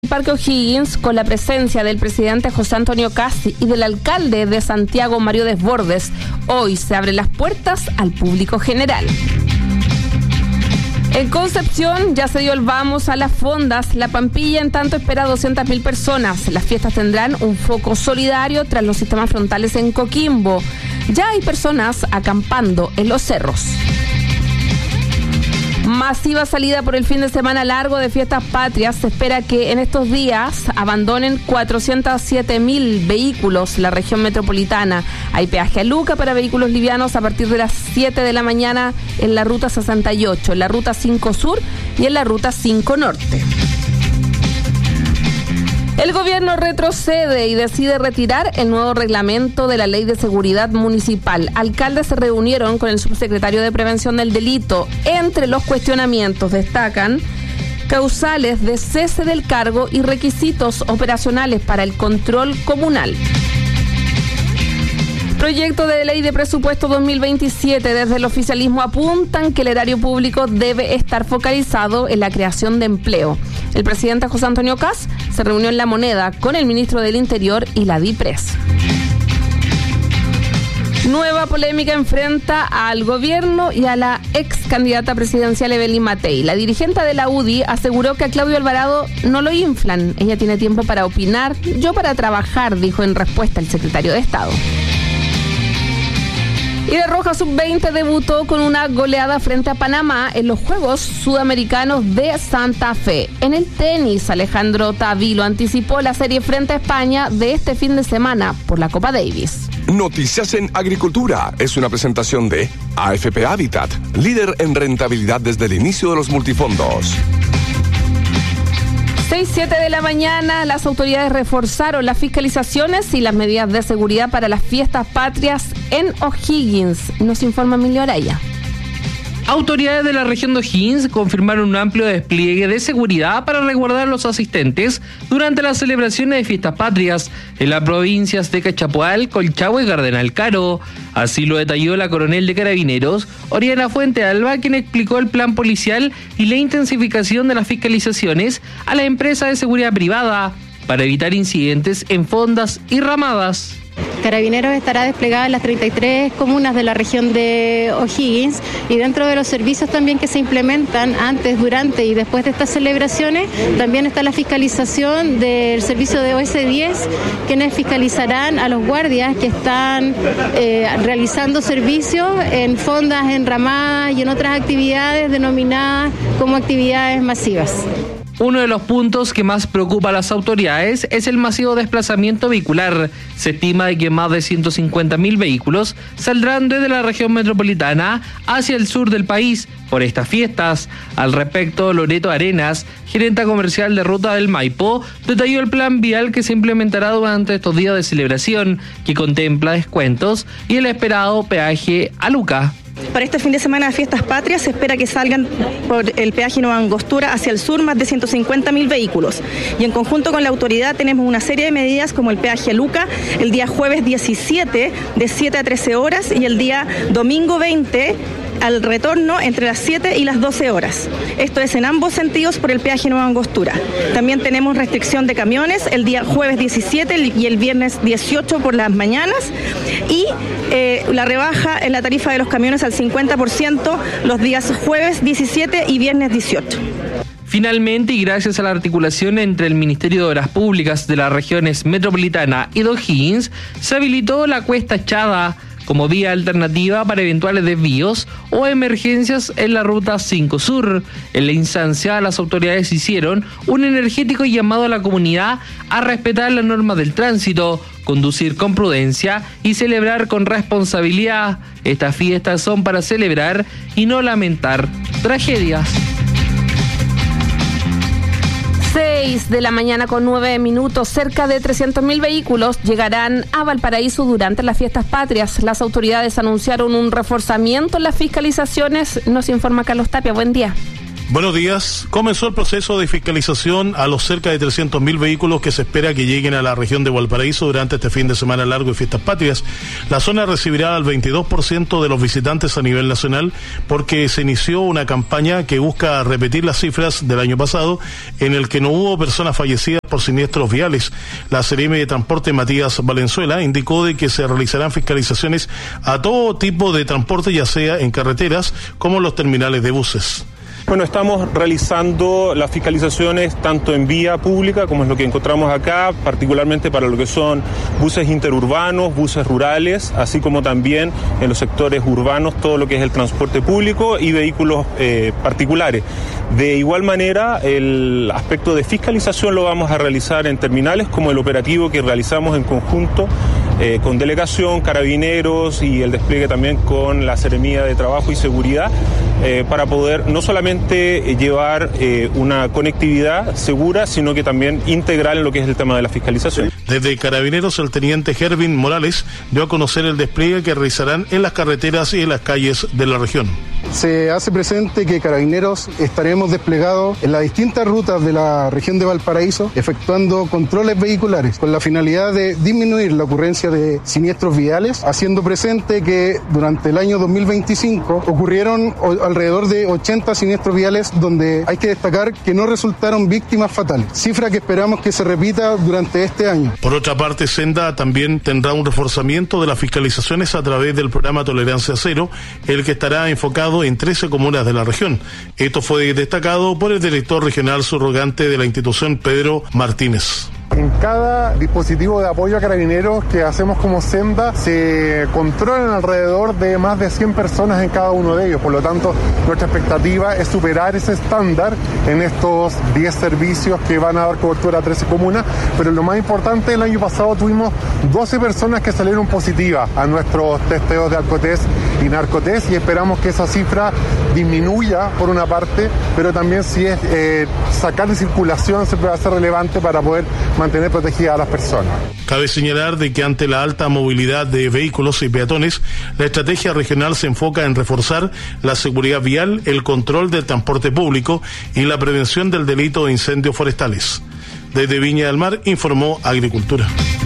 Parque O'Higgins, con la presencia del presidente José Antonio Kast y del alcalde de Santiago, Mario Desbordes, hoy se abren las puertas al público general. En Concepción ya se dio el vamos a las fondas. La Pampilla en tanto espera 200.000 personas. Las fiestas tendrán un foco solidario tras los sistemas frontales en Coquimbo. Ya hay personas acampando en los cerros. Masiva salida por el fin de semana largo de fiestas patrias. Se espera que en estos días abandonen 407.000 vehículos la región metropolitana. Hay peaje a Luca para vehículos livianos a partir de las 7 de la mañana en la ruta 68, en la ruta 5 Sur y en la ruta 5 Norte. El gobierno retrocede y decide retirar el nuevo reglamento de la Ley de Seguridad Municipal. Alcaldes se reunieron con el subsecretario de Prevención del Delito. Entre los cuestionamientos destacan causales de cese del cargo y requisitos operacionales para el control comunal. Proyecto de ley de presupuesto 2027. Desde el oficialismo apuntan que el erario público debe estar focalizado en la creación de empleo. El presidente José Antonio Kast se reunió en La Moneda con el ministro del Interior y la DIPRES. Nueva polémica enfrenta al gobierno y a la ex candidata presidencial Evelyn Matei. La dirigente de la UDI aseguró que a Claudio Alvarado no lo inflan. Ella tiene tiempo para opinar, yo para trabajar, dijo en respuesta el secretario de Estado. Y la Roja Sub-20 debutó con una goleada frente a Panamá en los Juegos Sudamericanos de Santa Fe. En el tenis, Alejandro Tavilo anticipó la serie frente a España de este fin de semana por la Copa Davis. Noticias en Agricultura es una presentación de AFP Habitat, líder en rentabilidad desde el inicio de los multifondos. 6:07 de la mañana, las autoridades reforzaron las fiscalizaciones y las medidas de seguridad para las fiestas patrias en O'Higgins. Nos informa Emilio Araya. Autoridades de la región de O'Higgins confirmaron un amplio despliegue de seguridad para resguardar a los asistentes durante las celebraciones de fiestas patrias en las provincias de Cachapoal, Colchagua y Cardenal Caro. Así lo detalló la coronel de Carabineros, Oriana Fuente Alba, quien explicó el plan policial y la intensificación de las fiscalizaciones a la empresa de seguridad privada para evitar incidentes en fondas y ramadas. Carabineros estará desplegada en las 33 comunas de la región de O'Higgins y dentro de los servicios también que se implementan antes, durante y después de estas celebraciones, también está la fiscalización del servicio de OS10, quienes fiscalizarán a los guardias que están realizando servicios en fondas, en ramadas y en otras actividades denominadas como actividades masivas. Uno de los puntos que más preocupa a las autoridades es el masivo desplazamiento vehicular. Se estima de que más de 150.000 vehículos saldrán desde la región metropolitana hacia el sur del país por estas fiestas. Al respecto, Loreto Arenas, gerenta comercial de Ruta del Maipo, detalló el plan vial que se implementará durante estos días de celebración, que contempla descuentos y el esperado peaje a Luca. Para este fin de semana de fiestas patrias se espera que salgan por el peaje Nueva Angostura hacia el sur más de 150.000 vehículos. Y en conjunto con la autoridad tenemos una serie de medidas como el peaje a Luca el día jueves 17 de 7 a 13 horas y el día domingo 20 al retorno entre las 7 y las 12 horas. Esto es en ambos sentidos por el peaje Nueva Angostura. También tenemos restricción de camiones el día jueves 17 y el viernes 18 por las mañanas y la rebaja en la tarifa de los camiones al 50% los días jueves 17 y viernes 18. Finalmente, y gracias a la articulación entre el Ministerio de Obras Públicas de las regiones metropolitana y de O'Higgins, se habilitó la Cuesta Chada como vía alternativa para eventuales desvíos o emergencias en la ruta 5 Sur. En la instancia, las autoridades hicieron un energético llamado a la comunidad a respetar las normas del tránsito, conducir con prudencia y celebrar con responsabilidad. Estas fiestas son para celebrar y no lamentar tragedias. 6 de la mañana con 9 minutos, cerca de 300.000 vehículos llegarán a Valparaíso durante las fiestas patrias. Las autoridades anunciaron un reforzamiento en las fiscalizaciones. Nos informa Carlos Tapia. Buen día. Buenos días. Comenzó el proceso de fiscalización a los cerca de 300.000 vehículos que se espera que lleguen a la región de Valparaíso durante este fin de semana largo de Fiestas Patrias. La zona recibirá al 22% de los visitantes a nivel nacional porque se inició una campaña que busca repetir las cifras del año pasado en el que no hubo personas fallecidas por siniestros viales. La CRM de Transporte Matías Valenzuela indicó de que se realizarán fiscalizaciones a todo tipo de transporte, ya sea en carreteras como en los terminales de buses. Bueno, estamos realizando las fiscalizaciones tanto en vía pública, como es lo que encontramos acá, particularmente para lo que son buses interurbanos, buses rurales, así como también en los sectores urbanos, todo lo que es el transporte público y vehículos particulares. De igual manera, el aspecto de fiscalización lo vamos a realizar en terminales, como el operativo que realizamos en conjunto con delegación, carabineros y el despliegue también con la Seremía de Trabajo y Seguridad, para poder no solamente llevar una conectividad segura, sino que también integral en lo que es el tema de la fiscalización. Desde Carabineros, el teniente Hervin Morales dio a conocer el despliegue que realizarán en las carreteras y en las calles de la región. Se hace presente que Carabineros estaremos desplegados en las distintas rutas de la región de Valparaíso, efectuando controles vehiculares con la finalidad de disminuir la ocurrencia de siniestros viales, haciendo presente que durante el año 2025 ocurrieron alrededor de 80 siniestros viales donde hay que destacar que no resultaron víctimas fatales, cifra que esperamos que se repita durante este año. Por otra parte, Senda también tendrá un reforzamiento de las fiscalizaciones a través del programa Tolerancia Cero, el que estará enfocado en 13 comunas de la región. Esto fue destacado por el director regional subrogante de la institución, Pedro Martínez. En cada dispositivo de apoyo a Carabineros que hacemos como Senda se controlan alrededor de más de 100 personas en cada uno de ellos. Por lo tanto, nuestra expectativa es superar ese estándar en estos 10 servicios que van a dar cobertura a 13 comunas. Pero lo más importante, el año pasado tuvimos 12 personas que salieron positivas a nuestros testeos de alcotest y narcotest, y esperamos que esa cifra disminuya por una parte, pero también si es sacar de circulación siempre va a ser relevante para poder mantener protegidas a las personas. Cabe señalar de que ante la alta movilidad de vehículos y peatones, la estrategia regional se enfoca en reforzar la seguridad vial, el control del transporte público y la prevención del delito de incendios forestales. Desde Viña del Mar informó Agricultura.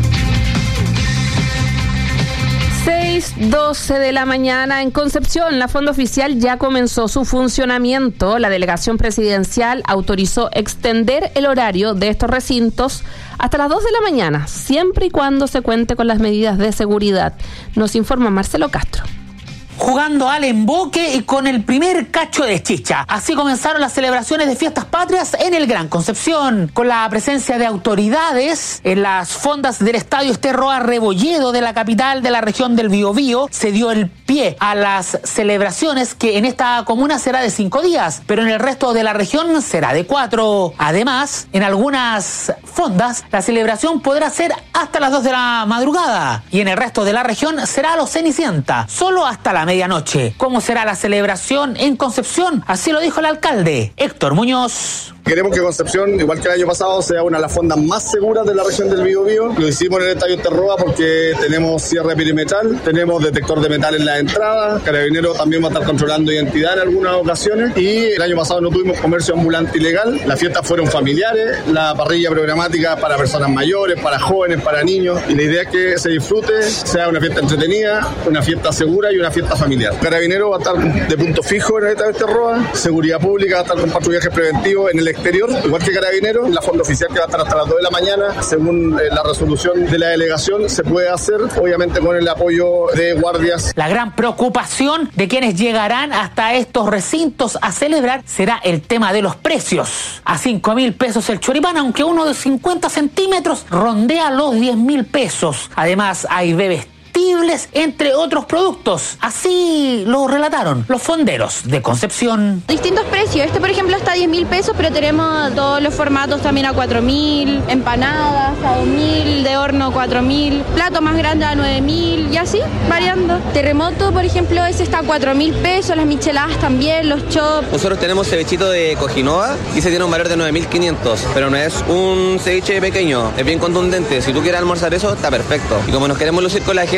6:12 de la mañana en Concepción. La Fonda Oficial ya comenzó su funcionamiento. La delegación presidencial autorizó extender el horario de estos recintos hasta las 2 de la mañana, siempre y cuando se cuente con las medidas de seguridad. Nos informa Marcelo Castro. Jugando al emboque y con el primer cacho de chicha. Así comenzaron las celebraciones de Fiestas Patrias en el Gran Concepción, con la presencia de autoridades en las fondas del Estadio Esterroa Rebolledo de la capital de la región del Biobío. Se dio el pie a las celebraciones, que en esta comuna será de 5 días, pero en el resto de la región será de 4. Además, en algunas fondas la celebración podrá ser hasta las 2 de la madrugada, y en el resto de la región será a los Cenicienta, solo hasta la medianoche. ¿Cómo será la celebración en Concepción? Así lo dijo el alcalde Héctor Muñoz. Queremos que Concepción, igual que el año pasado, sea una de las fondas más seguras de la región del Biobío. Lo hicimos en el Estadio Esterroa porque tenemos cierre perimetral, tenemos detector de metal en la entrada, Carabineros también va a estar controlando identidad en algunas ocasiones, y el año pasado no tuvimos comercio ambulante ilegal. Las fiestas fueron familiares, la parrilla programática para personas mayores, para jóvenes, para niños, y la idea es que se disfrute, sea una fiesta entretenida, una fiesta segura y una fiesta familiar. Carabineros va a estar de punto fijo en el Estadio Esterroa, Seguridad Pública va a estar con patrullajes preventivos en el exterior, igual que Carabineros. La fonda oficial que va a estar hasta las 2 de la mañana, según la resolución de la delegación, se puede hacer, obviamente con el apoyo de guardias. La gran preocupación de quienes llegarán hasta estos recintos a celebrar será el tema de los precios. A 5.000 pesos el choripán, aunque uno de 50 centímetros rondea los 10.000 pesos. Además, hay bebés, entre otros productos. Así lo relataron los fonderos de Concepción. Distintos precios. Este, por ejemplo, está a 10.000 pesos, pero tenemos todos los formatos también a 4.000, empanadas a 2.000, de horno 4.000, plato más grande a 9.000 y así, variando. Terremoto, por ejemplo, ese está a 4.000 pesos, las micheladas también, los chops. Nosotros tenemos cevichito de cojinoa y se tiene un valor de 9.500, pero no es un ceviche pequeño, es bien contundente. Si tú quieres almorzar eso, está perfecto. Y como nos queremos lucir con la gente,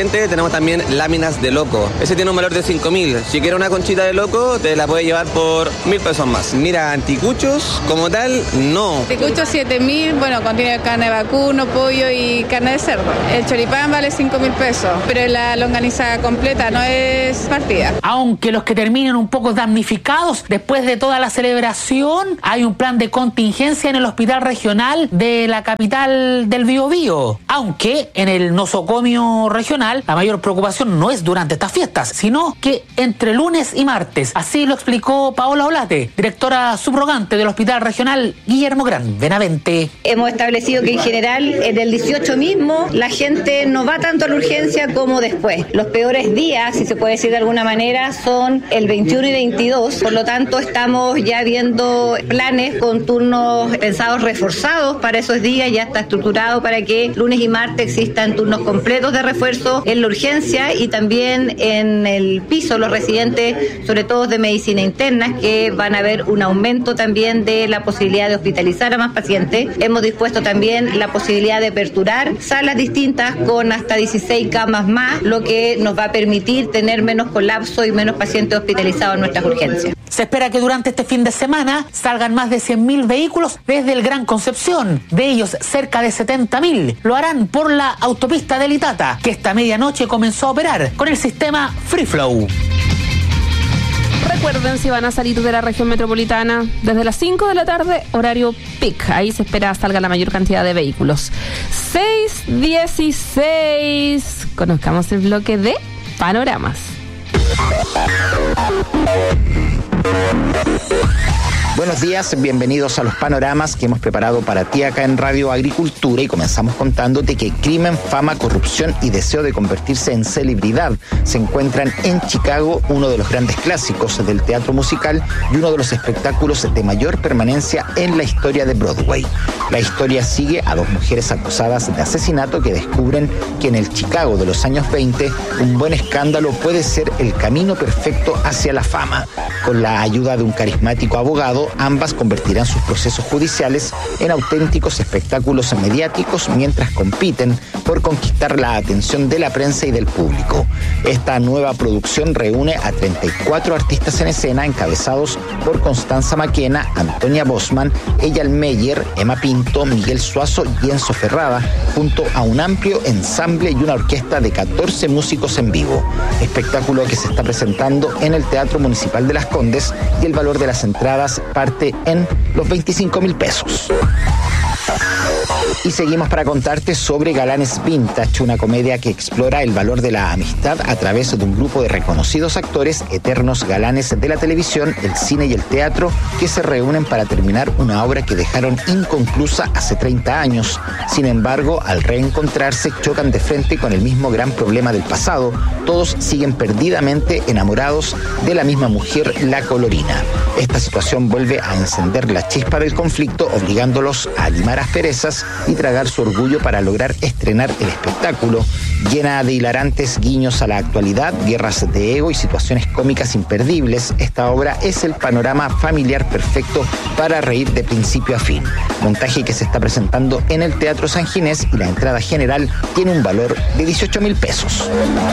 repente tenemos también láminas de loco. Ese tiene un valor de 5.000. Si quieres una conchita de loco, te la puedes llevar por 1.000 pesos más. Mira, anticuchos como tal, no. Anticuchos 7.000, bueno, contiene carne de vacuno, pollo y carne de cerdo. El choripán vale 5.000 pesos, pero la longaniza completa no es partida. Aunque los que terminen un poco damnificados después de toda la celebración, hay un plan de contingencia en el hospital regional de la capital del Biobío. Aunque en el nosocomio regional la mayor preocupación no es durante estas fiestas, sino que entre lunes y martes. Así lo explicó Paola Olate, directora subrogante del hospital regional Guillermo Gran Benavente. Hemos establecido que en general en el 18 mismo la gente no va tanto a la urgencia como después. Los peores días, si se puede decir de alguna manera, son el 21 y 22. Por lo tanto, estamos ya viendo planes con turnos pensados reforzados para esos días. Ya está estructurado para que lunes y martes existan turnos completos de refuerzo en la urgencia y también en el piso los residentes, sobre todo de medicina interna, que van a ver un aumento también de la posibilidad de hospitalizar a más pacientes. Hemos dispuesto también la posibilidad de aperturar salas distintas con hasta 16 camas más, lo que nos va a permitir tener menos colapso y menos pacientes hospitalizados en nuestras urgencias. Se espera que durante este fin de semana salgan más de 100.000 vehículos desde el Gran Concepción. De ellos, cerca de 70.000 lo harán por la autopista del Itata, que esta medianoche comenzó a operar con el sistema Free Flow. Recuerden, si van a salir de la región metropolitana desde las 5 de la tarde, horario peak. Ahí se espera salga la mayor cantidad de vehículos. 6:16. Conozcamos el bloque de panoramas. Buenos días, bienvenidos a los panoramas que hemos preparado para ti acá en Radio Agricultura y comenzamos contándote que crimen, fama, corrupción y deseo de convertirse en celebridad se encuentran en Chicago, uno de los grandes clásicos del teatro musical y uno de los espectáculos de mayor permanencia en la historia de Broadway. La historia sigue a dos mujeres acusadas de asesinato que descubren que en el Chicago de los años 20 un buen escándalo puede ser el camino perfecto hacia la fama. Con la ayuda de un carismático abogado, ambas convertirán sus procesos judiciales en auténticos espectáculos mediáticos mientras compiten por conquistar la atención de la prensa y del público. Esta nueva producción reúne a 34 artistas en escena encabezados por Constanza Maquena, Antonia Bosman, Eyal Meyer, Emma Pinto, Miguel Suazo y Enzo Ferrada, junto a un amplio ensamble y una orquesta de 14 músicos en vivo. Espectáculo que se está presentando en el Teatro Municipal de Las Condes y el valor de las entradas parte en los 25.000 pesos. Y seguimos para contarte sobre Galanes Vintage, una comedia que explora el valor de la amistad a través de un grupo de reconocidos actores, eternos galanes de la televisión, el cine y el teatro, que se reúnen para terminar una obra que dejaron inconclusa hace 30 años. Sin embargo, al reencontrarse, chocan de frente con el mismo gran problema del pasado. Todos siguen perdidamente enamorados de la misma mujer, la colorina. Esta situación vuelve a encender la chispa del conflicto, obligándolos a limar asperezas y tragar su orgullo para lograr estrenar el espectáculo, llena de hilarantes guiños a la actualidad, guerras de ego y situaciones cómicas imperdibles. Esta obra es el panorama familiar perfecto para reír de principio a fin. Montaje que se está presentando en el Teatro San Ginés y la entrada general tiene un valor de 18.000 pesos.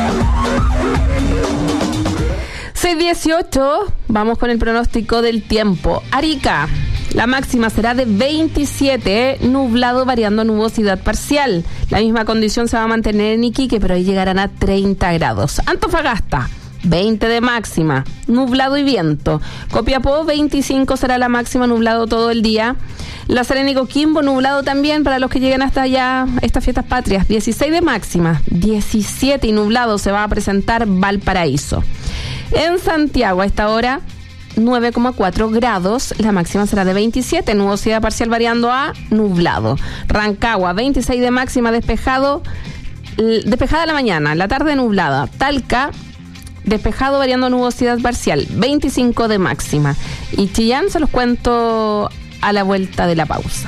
6:18, vamos con el pronóstico del tiempo. Arica, la máxima será de 27, nublado variando nubosidad parcial. La misma condición se va a mantener en Iquique, pero ahí llegarán a 30 grados. Antofagasta, 20 de máxima, nublado y viento. Copiapó, 25 será la máxima, nublado todo el día. La Serena y Coquimbo, nublado también para los que lleguen hasta allá, estas fiestas patrias. 16 de máxima, 17 y nublado se va a presentar Valparaíso. En Santiago, a esta hora, 9,4 grados, la máxima será de 27, nubosidad parcial variando a nublado. Rancagua, 26 de máxima, despejada la mañana, la tarde nublada. Talca, despejado variando nubosidad parcial, 25 de máxima. Y Chillán se los cuento a la vuelta de la pausa.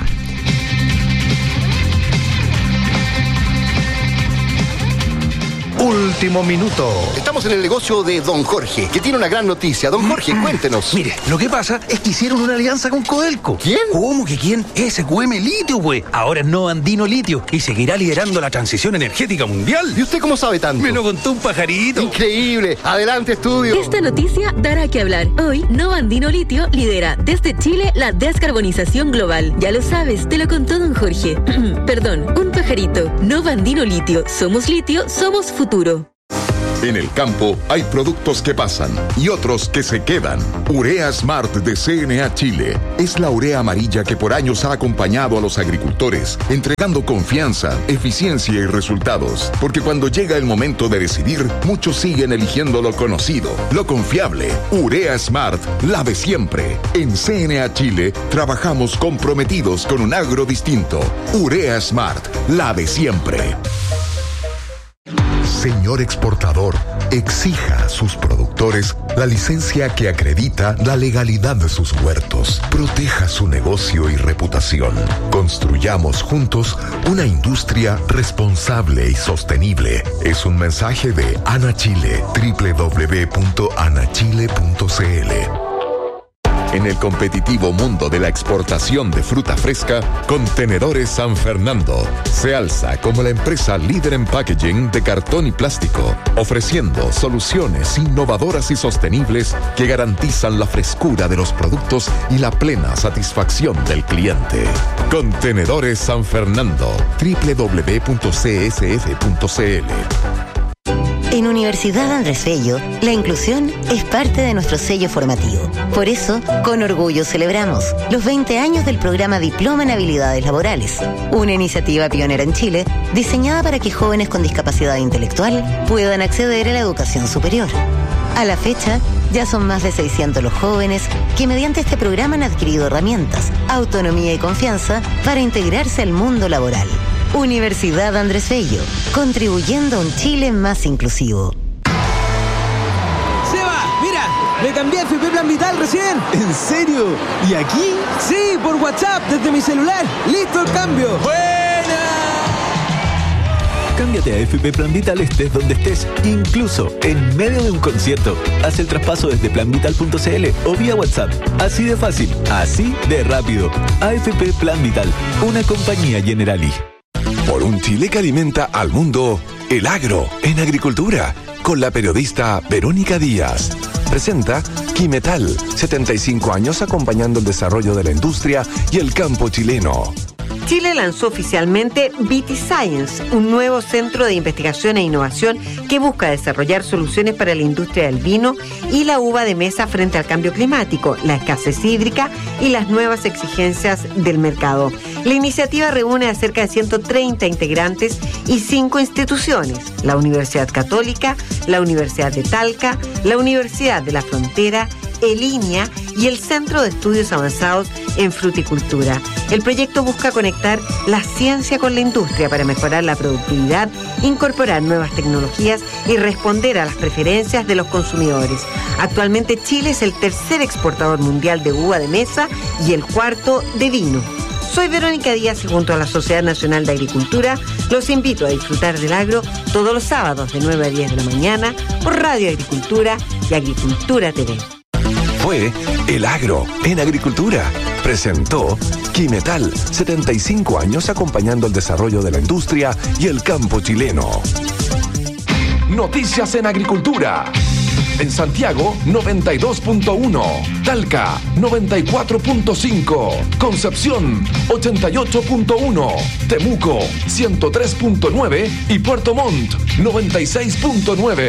último minuto. Estamos en el negocio de Don Jorge, que tiene una gran noticia. Don Jorge, cuéntenos. Mire, lo que pasa es que hicieron una alianza con Codelco. ¿Quién? ¿Cómo que quién? SQM Litio, güey. Ahora es Novo Andino Litio y seguirá liderando la transición energética mundial. ¿Y usted cómo sabe tanto? Me lo contó un pajarito. Increíble. Adelante, estudio. Esta noticia dará que hablar. Hoy, Novo Andino Litio lidera desde Chile la descarbonización global. Ya lo sabes, te lo contó Don Jorge. Perdón, un pajarito. Novo Andino Litio. Somos litio, somos futuro. En el campo hay productos que pasan y otros que se quedan. Urea Smart de CNA Chile es la urea amarilla que por años ha acompañado a los agricultores, entregando confianza, eficiencia y resultados. Porque cuando llega el momento de decidir, muchos siguen eligiendo lo conocido, lo confiable. Urea Smart, la de siempre. En CNA Chile trabajamos comprometidos con un agro distinto. Urea Smart, la de siempre. Señor exportador, exija a sus productores la licencia que acredita la legalidad de sus huertos. Proteja su negocio y reputación. Construyamos juntos una industria responsable y sostenible. Es un mensaje de Ana Chile, www.anachile.cl. En el competitivo mundo de la exportación de fruta fresca, Contenedores San Fernando se alza como la empresa líder en packaging de cartón y plástico, ofreciendo soluciones innovadoras y sostenibles que garantizan la frescura de los productos y la plena satisfacción del cliente. Contenedores San Fernando, www.csf.cl. En Universidad Andrés Bello, la inclusión es parte de nuestro sello formativo. Por eso, con orgullo celebramos los 20 años del programa Diploma en Habilidades Laborales, una iniciativa pionera en Chile diseñada para que jóvenes con discapacidad intelectual puedan acceder a la educación superior. A la fecha, ya son más de 600 los jóvenes que mediante este programa han adquirido herramientas, autonomía y confianza para integrarse al mundo laboral. Universidad Andrés Bello, contribuyendo a un Chile más inclusivo. ¡Seba! ¡Mira! Me cambié a FP Plan Vital recién. ¿En serio? ¿Y aquí? Sí, por WhatsApp, desde mi celular. ¡Listo el cambio! ¡Buena! Cámbiate a FP Plan Vital estés donde estés, incluso en medio de un concierto. Haz el traspaso desde planvital.cl o vía WhatsApp. Así de fácil, así de rápido. AFP Plan Vital, una compañía Generali. Por un Chile que alimenta al mundo, el agro en agricultura, con la periodista Verónica Díaz. Presenta Quimetal, 75 años acompañando el desarrollo de la industria y el campo chileno. Chile lanzó oficialmente VitiScience, un nuevo centro de investigación e innovación que busca desarrollar soluciones para la industria del vino y la uva de mesa frente al cambio climático, la escasez hídrica y las nuevas exigencias del mercado. La iniciativa reúne a cerca de 130 integrantes y 5 instituciones: la Universidad Católica, la Universidad de Talca, la Universidad de la Frontera, el INIA y el Centro de Estudios Avanzados en Fruticultura. El proyecto busca conectar la ciencia con la industria para mejorar la productividad, incorporar nuevas tecnologías y responder a las preferencias de los consumidores. Actualmente Chile es el tercer exportador mundial de uva de mesa y el cuarto de vino. Soy Verónica Díaz y junto a la Sociedad Nacional de Agricultura los invito a disfrutar del agro todos los sábados de 9 a 10 de la mañana por Radio Agricultura y Agricultura TV. Fue El Agro en Agricultura. Presentó Quimetal, 75 años acompañando el desarrollo de la industria y el campo chileno. Noticias en Agricultura. En Santiago, 92.1. Talca, 94.5. Concepción, 88.1. Temuco, 103.9. Y Puerto Montt, 96.9.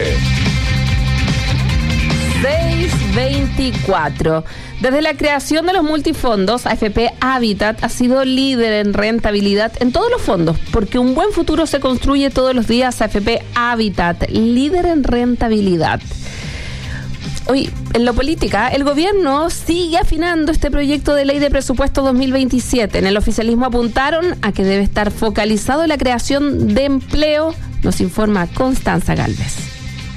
624. Desde la creación de los multifondos, AFP Habitat ha sido líder en rentabilidad en todos los fondos, porque un buen futuro se construye todos los días. AFP Habitat, líder en rentabilidad. Hoy, en lo política, el gobierno sigue afinando este proyecto de ley de presupuesto 2027. En el oficialismo apuntaron a que debe estar focalizado en la creación de empleo, nos informa Constanza Gálvez.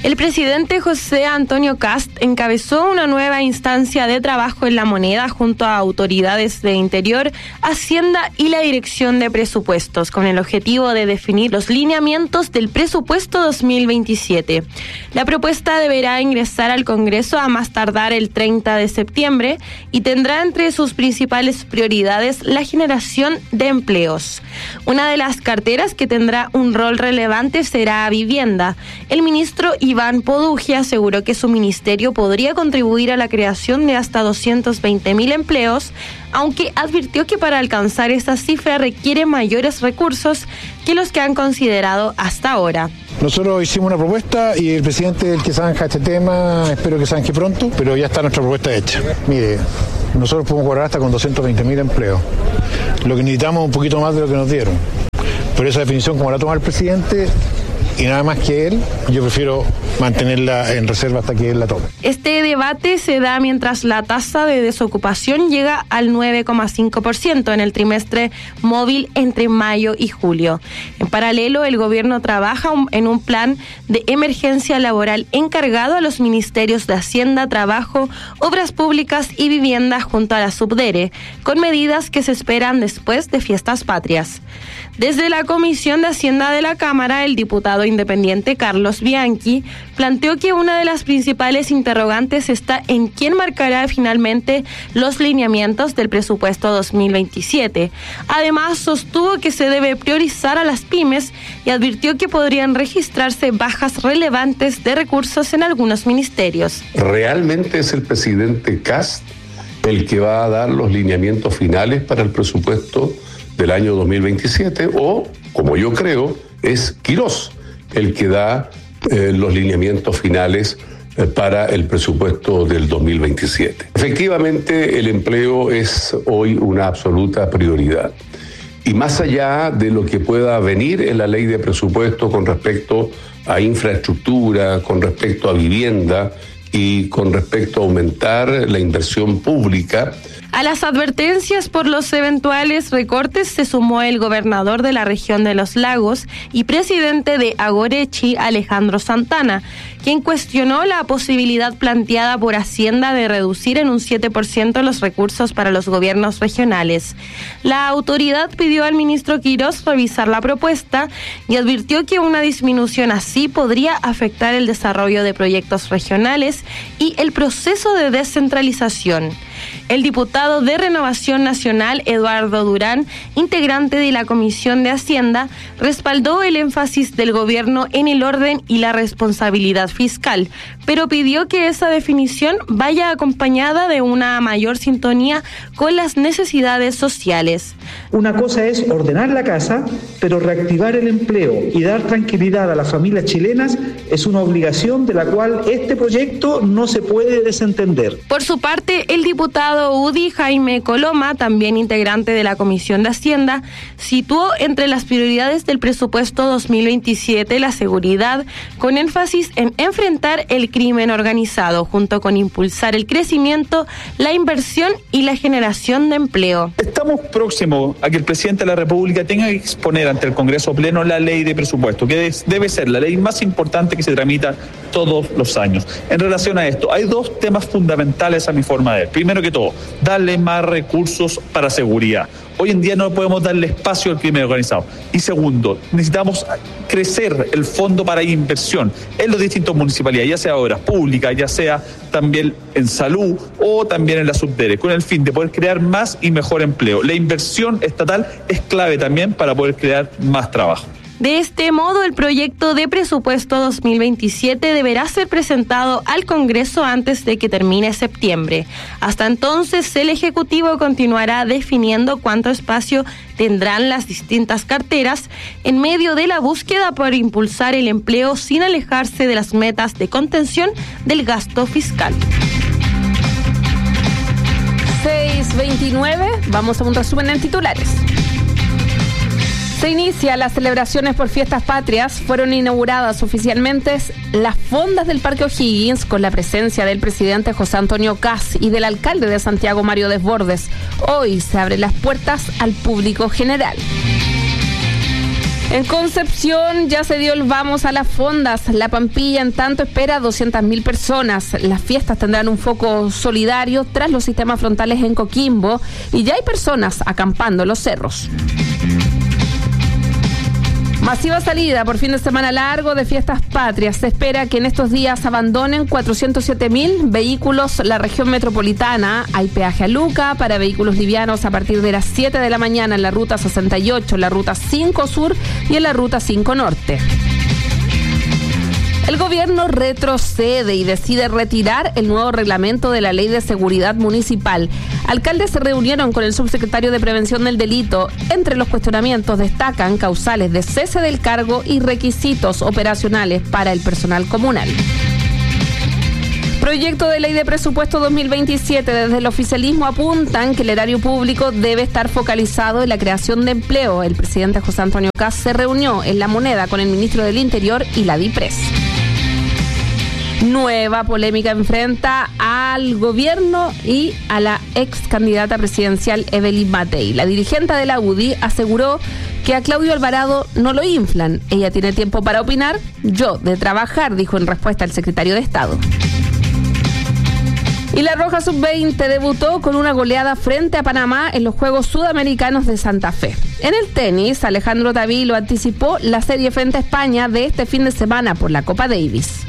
El presidente José Antonio Kast encabezó una nueva instancia de trabajo en La Moneda junto a autoridades de Interior, Hacienda y la Dirección de Presupuestos, con el objetivo de definir los lineamientos del presupuesto 2027. La propuesta deberá ingresar al Congreso a más tardar el 30 de septiembre y tendrá entre sus principales prioridades la generación de empleos. Una de las carteras que tendrá un rol relevante será vivienda. El ministro Iván Poduje aseguró que su ministerio podría contribuir a la creación de hasta 220.000 empleos, aunque advirtió que para alcanzar esa cifra requiere mayores recursos que los que han considerado hasta ahora. Nosotros hicimos una propuesta y el presidente es el que zanja este tema, espero que zanje pronto, pero ya está nuestra propuesta hecha. Mire, nosotros podemos cobrar hasta con 220.000 empleos. Lo que necesitamos es un poquito más de lo que nos dieron. Pero esa definición, como la toma el presidente, y nada más que él, yo prefiero mantenerla en reserva hasta que él la tome. Este debate se da mientras la tasa de desocupación llega al 9,5% en el trimestre móvil entre mayo y julio. En paralelo, el gobierno trabaja en un plan de emergencia laboral encargado a los ministerios de Hacienda, Trabajo, Obras Públicas y Vivienda junto a la Subdere, con medidas que se esperan después de Fiestas Patrias. Desde la Comisión de Hacienda de la Cámara, el diputado independiente Carlos Bianchi planteó que una de las principales interrogantes está en quién marcará finalmente los lineamientos del presupuesto 2027. Además, sostuvo que se debe priorizar a las pymes y advirtió que podrían registrarse bajas relevantes de recursos en algunos ministerios. ¿Realmente es el presidente Kast el que va a dar los lineamientos finales para el presupuesto del año 2027 o, como yo creo, es Quirós el que da los lineamientos finales para el presupuesto del 2027? Efectivamente, el empleo es hoy una absoluta prioridad. Y más allá de lo que pueda venir en la ley de presupuesto con respecto a infraestructura, con respecto a vivienda y con respecto a aumentar la inversión pública. A las advertencias por los eventuales recortes se sumó el gobernador de la región de Los Lagos y presidente de Agorechi, Alejandro Santana, quien cuestionó la posibilidad planteada por Hacienda de reducir en un 7% los recursos para los gobiernos regionales. La autoridad pidió al ministro Quirós revisar la propuesta y advirtió que una disminución así podría afectar el desarrollo de proyectos regionales y el proceso de descentralización. El diputado de Renovación Nacional, Eduardo Durán, integrante de la Comisión de Hacienda, respaldó el énfasis del gobierno en el orden y la responsabilidad fiscal, pero pidió que esa definición vaya acompañada de una mayor sintonía con las necesidades sociales. Una cosa es ordenar la casa, pero reactivar el empleo y dar tranquilidad a las familias chilenas es una obligación de la cual este proyecto no se puede desentender. Por su parte, el diputado UDI Jaime Coloma, también integrante de la Comisión de Hacienda, situó entre las prioridades del presupuesto 2027 la seguridad, con énfasis en enfrentar el crimen organizado, junto con impulsar el crecimiento, la inversión y la generación de empleo. Estamos próximos a que el presidente de la República tenga que exponer ante el Congreso Pleno la ley de presupuesto, que debe ser la ley más importante que se tramita todos los años. En relación a esto, hay dos temas fundamentales a mi forma de ver. Primero que todo, darle más recursos para seguridad. Hoy en día no podemos darle espacio al crimen organizado. Y segundo, necesitamos crecer el fondo para inversión en las distintas municipalidades, ya sea obras públicas, ya sea también en salud o también en la Subdere, con el fin de poder crear más y mejor empleo. La inversión estatal es clave también para poder crear más trabajo. De este modo, el proyecto de presupuesto 2027 deberá ser presentado al Congreso antes de que termine septiembre. Hasta entonces, el Ejecutivo continuará definiendo cuánto espacio tendrán las distintas carteras en medio de la búsqueda por impulsar el empleo sin alejarse de las metas de contención del gasto fiscal. 6:29, vamos a un resumen en titulares. Se inicia las celebraciones por Fiestas Patrias. Fueron inauguradas oficialmente las fondas del Parque O'Higgins con la presencia del presidente José Antonio Kast y del alcalde de Santiago, Mario Desbordes. Hoy se abren las puertas al público general. En Concepción ya se dio el vamos a las fondas. La Pampilla, en tanto, espera 200.000 personas. Las fiestas tendrán un foco solidario tras los sistemas frontales en Coquimbo y ya hay personas acampando en los cerros. Masiva salida por fin de semana largo de fiestas patrias. Se espera que en estos días abandonen 407.000 vehículos la región metropolitana. Hay peaje a Luca para vehículos livianos a partir de las 7 de la mañana en la ruta 68, en la ruta 5 Sur y en la ruta 5 Norte. El gobierno retrocede y decide retirar el nuevo reglamento de la Ley de Seguridad Municipal. Alcaldes se reunieron con el subsecretario de Prevención del Delito. Entre los cuestionamientos destacan causales de cese del cargo y requisitos operacionales para el personal comunal. Proyecto de ley de presupuesto 2027. Desde el oficialismo apuntan que el erario público debe estar focalizado en la creación de empleo. El presidente José Antonio Kast se reunió en La Moneda con el ministro del Interior y la DIPRES. Nueva polémica enfrenta al gobierno y a la ex candidata presidencial Evelyn Matei. La dirigente de la UDI aseguró que a Claudio Alvarado no lo inflan. Ella tiene tiempo para opinar, yo de trabajar, dijo en respuesta al secretario de Estado. Y la Roja Sub-20 debutó con una goleada frente a Panamá en los Juegos Sudamericanos de Santa Fe. En el tenis, Alejandro Tavilo anticipó la serie frente a España de este fin de semana por la Copa Davis.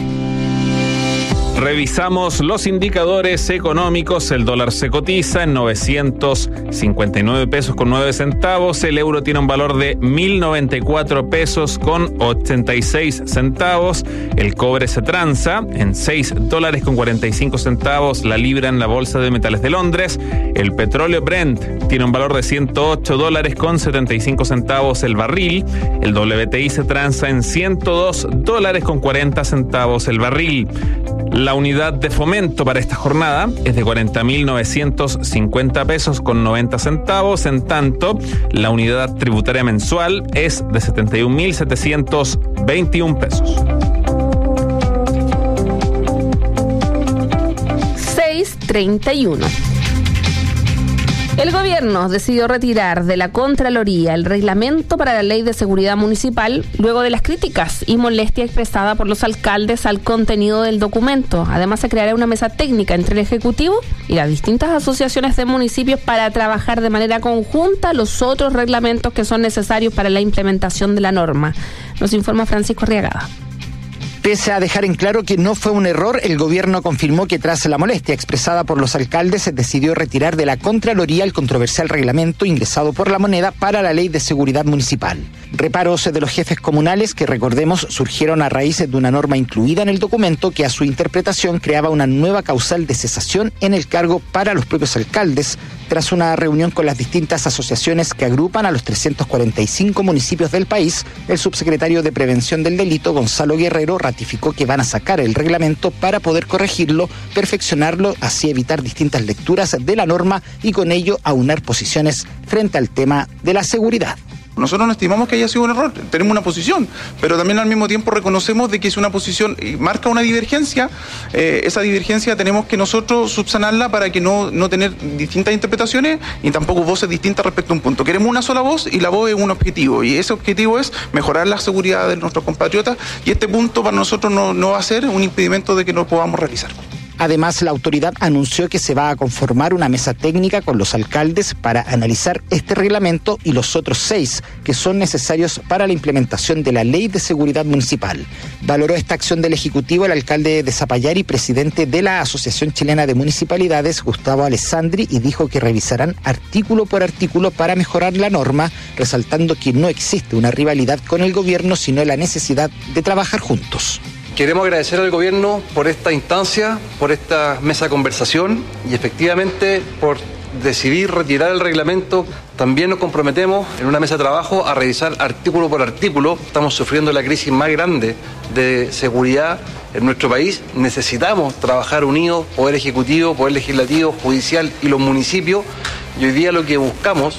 Revisamos los indicadores económicos. El dólar se cotiza en 959 pesos con 9 centavos. El euro tiene un valor de 1.094 pesos con 86 centavos. El cobre se transa en 6 dólares con 45 centavos. La libra en la Bolsa de Metales de Londres. El petróleo Brent tiene un valor de 108 dólares con 75 centavos el barril. El WTI se transa en 102 dólares con 40 centavos el barril. La unidad de fomento para esta jornada es de 40.950 pesos con 90 centavos. En tanto, la unidad tributaria mensual es de 71.721 pesos. 6:31. El gobierno decidió retirar de la Contraloría el reglamento para la Ley de Seguridad Municipal luego de las críticas y molestia expresada por los alcaldes al contenido del documento. Además, se creará una mesa técnica entre el Ejecutivo y las distintas asociaciones de municipios para trabajar de manera conjunta los otros reglamentos que son necesarios para la implementación de la norma. Nos informa Francisco Arriagada. Pese a dejar en claro que no fue un error, el gobierno confirmó que tras la molestia expresada por los alcaldes se decidió retirar de la Contraloría el controversial reglamento ingresado por La Moneda para la Ley de Seguridad Municipal. Reparos de los jefes comunales que, recordemos, surgieron a raíz de una norma incluida en el documento que a su interpretación creaba una nueva causal de cesación en el cargo para los propios alcaldes, tras una reunión con las distintas asociaciones que agrupan a los 345 municipios del país. El subsecretario de Prevención del Delito, Gonzalo Guerrero, ratificó que van a sacar el reglamento para poder corregirlo, perfeccionarlo, así evitar distintas lecturas de la norma y con ello aunar posiciones frente al tema de la seguridad. Nosotros no estimamos que haya sido un error, tenemos una posición, pero también al mismo tiempo reconocemos de que es una posición y marca una divergencia. Esa divergencia tenemos que nosotros subsanarla para que no tener distintas interpretaciones y tampoco voces distintas respecto a un punto. Queremos una sola voz y la voz es un objetivo, y ese objetivo es mejorar la seguridad de nuestros compatriotas, y este punto para nosotros no va a ser un impedimento de que lo podamos realizar. Además, la autoridad anunció que se va a conformar una mesa técnica con los alcaldes para analizar este reglamento y los otros 6 que son necesarios para la implementación de la Ley de Seguridad Municipal. Valoró esta acción del Ejecutivo el alcalde de Zapallar y presidente de la Asociación Chilena de Municipalidades, Gustavo Alessandri, y dijo que revisarán artículo por artículo para mejorar la norma, resaltando que no existe una rivalidad con el gobierno, sino la necesidad de trabajar juntos. Queremos agradecer al gobierno por esta instancia, por esta mesa de conversación y efectivamente por decidir retirar el reglamento. También nos comprometemos en una mesa de trabajo a revisar artículo por artículo. Estamos sufriendo la crisis más grande de seguridad en nuestro país. Necesitamos trabajar unidos, Poder Ejecutivo, Poder Legislativo, Judicial y los municipios. Y hoy día lo que buscamos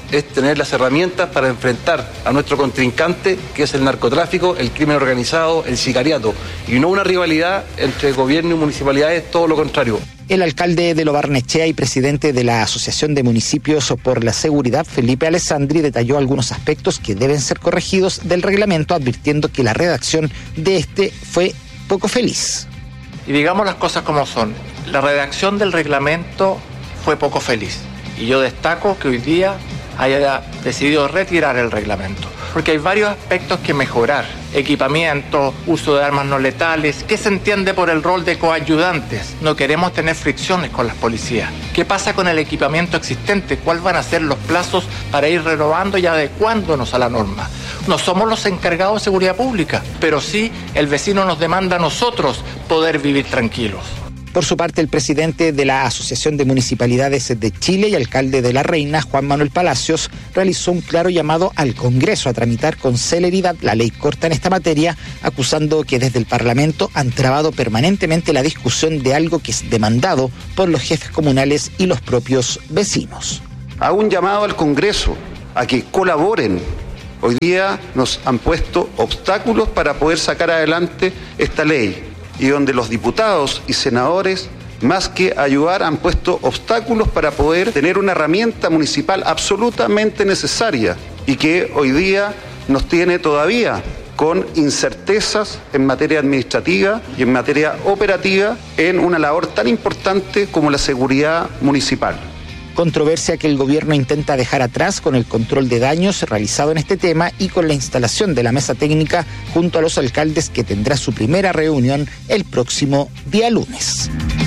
es tener las herramientas para enfrentar a nuestro contrincante, que es el narcotráfico, el crimen organizado, el sicariato, y no una rivalidad entre gobierno y municipalidades, todo lo contrario. El alcalde de Lo Barnechea y presidente de la Asociación de Municipios por la Seguridad, Felipe Alessandri, detalló algunos aspectos que deben ser corregidos del reglamento, advirtiendo que la redacción de este fue poco feliz. Y digamos las cosas como son. La redacción del reglamento fue poco feliz. Y yo destaco que hoy día haya decidido retirar el reglamento, porque hay varios aspectos que mejorar. Equipamiento, uso de armas no letales. ¿Qué se entiende por el rol de coayudantes? No queremos tener fricciones con las policías. ¿Qué pasa con el equipamiento existente? ¿Cuáles van a ser los plazos para ir renovando y adecuándonos a la norma? No somos los encargados de seguridad pública, pero sí el vecino nos demanda a nosotros poder vivir tranquilos. Por su parte, el presidente de la Asociación de Municipalidades de Chile y alcalde de La Reina, Juan Manuel Palacios, realizó un claro llamado al Congreso a tramitar con celeridad la ley corta en esta materia, acusando que desde el Parlamento han trabado permanentemente la discusión de algo que es demandado por los jefes comunales y los propios vecinos. Hago un llamado al Congreso a que colaboren. Hoy día nos han puesto obstáculos para poder sacar adelante esta ley, y donde los diputados y senadores, más que ayudar, han puesto obstáculos para poder tener una herramienta municipal absolutamente necesaria y que hoy día nos tiene todavía con incertezas en materia administrativa y en materia operativa en una labor tan importante como la seguridad municipal. Controversia que el gobierno intenta dejar atrás con el control de daños realizado en este tema y con la instalación de la mesa técnica junto a los alcaldes, que tendrá su primera reunión el próximo día lunes.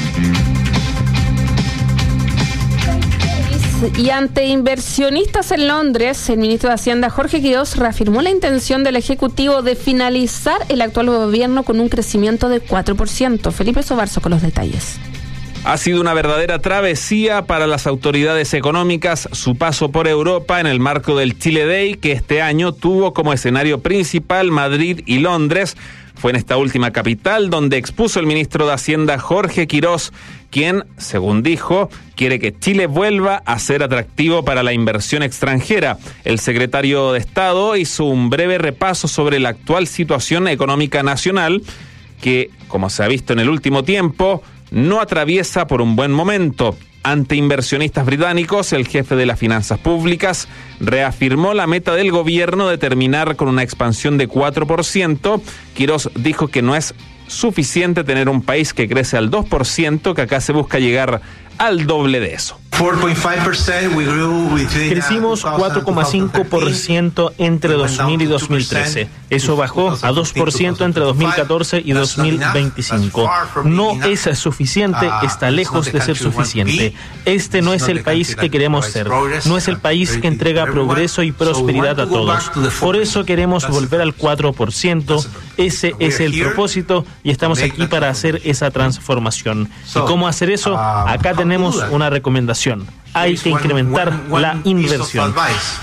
Y ante inversionistas en Londres, el ministro de Hacienda, Jorge Quirós, reafirmó la intención del Ejecutivo de finalizar el actual gobierno con un crecimiento de 4%. Felipe Sobarzo con los detalles. Ha sido una verdadera travesía para las autoridades económicas su paso por Europa en el marco del Chile Day, que este año tuvo como escenario principal Madrid y Londres. Fue en esta última capital donde expuso el ministro de Hacienda, Jorge Quirós, quien, según dijo, quiere que Chile vuelva a ser atractivo para la inversión extranjera. El secretario de Estado hizo un breve repaso sobre la actual situación económica nacional, que, como se ha visto en el último tiempo, no atraviesa por un buen momento. Ante inversionistas británicos, el jefe de las finanzas públicas reafirmó la meta del gobierno de terminar con una expansión de 4%. Quirós dijo que no es suficiente tener un país que crece al 2%, que acá se busca llegar al doble de eso. Crecimos 4,5% entre 2000 y 2013. Eso bajó a 2% entre 2014 y 2025. No es suficiente, está lejos de ser suficiente. Este no es el país que queremos ser. No es el país que entrega progreso y prosperidad a todos. Por eso queremos volver al 4%. Ese es el propósito y estamos aquí para hacer esa transformación. ¿Y cómo hacer eso? Acá tenemos una recomendación. Hay que incrementar la inversión.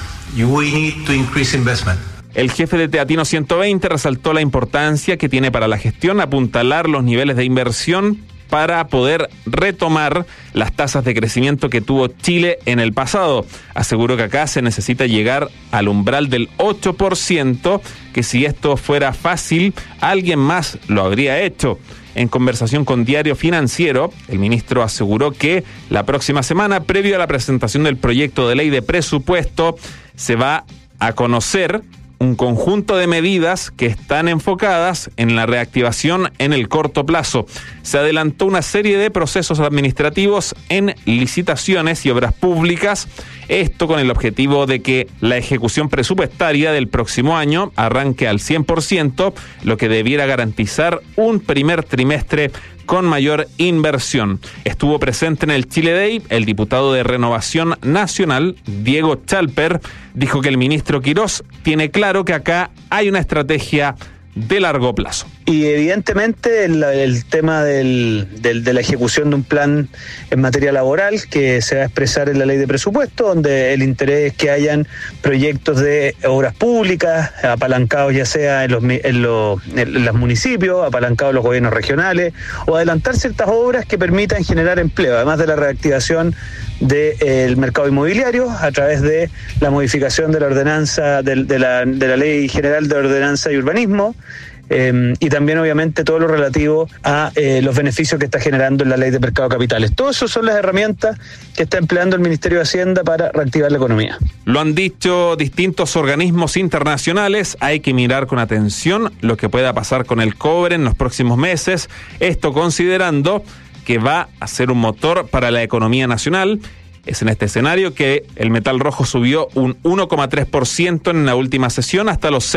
El jefe de Teatino 120 resaltó la importancia que tiene para la gestión apuntalar los niveles de inversión para poder retomar las tasas de crecimiento que tuvo Chile en el pasado. Aseguró que acá se necesita llegar al umbral del 8%, que si esto fuera fácil, alguien más lo habría hecho. En conversación con Diario Financiero, el ministro aseguró que la próxima semana, previo a la presentación del proyecto de ley de presupuesto, se va a conocer un conjunto de medidas que están enfocadas en la reactivación en el corto plazo. Se adelantó una serie de procesos administrativos en licitaciones y obras públicas, esto con el objetivo de que la ejecución presupuestaria del próximo año arranque al 100%, lo que debiera garantizar un primer trimestre con mayor inversión. Estuvo presente en el Chile Day el diputado de Renovación Nacional, Diego Chalper, dijo que el ministro Quirós tiene claro que acá hay una estrategia de largo plazo. Y evidentemente el tema de la ejecución de un plan en materia laboral que se va a expresar en la ley de presupuesto, donde el interés es que hayan proyectos de obras públicas apalancados ya sea en los municipios, apalancados en los gobiernos regionales, o adelantar ciertas obras que permitan generar empleo, además de la reactivación del mercado inmobiliario a través de la modificación de la ordenanza de la Ley General de Ordenanza y Urbanismo. Y también obviamente todo lo relativo a los beneficios que está generando en la ley de mercado de capitales. Todas esas son las herramientas que está empleando el Ministerio de Hacienda para reactivar la economía. Lo han dicho distintos organismos internacionales, hay que mirar con atención lo que pueda pasar con el cobre en los próximos meses, esto considerando que va a ser un motor para la economía nacional. Es en este escenario que el metal rojo subió un 1,3% en la última sesión hasta los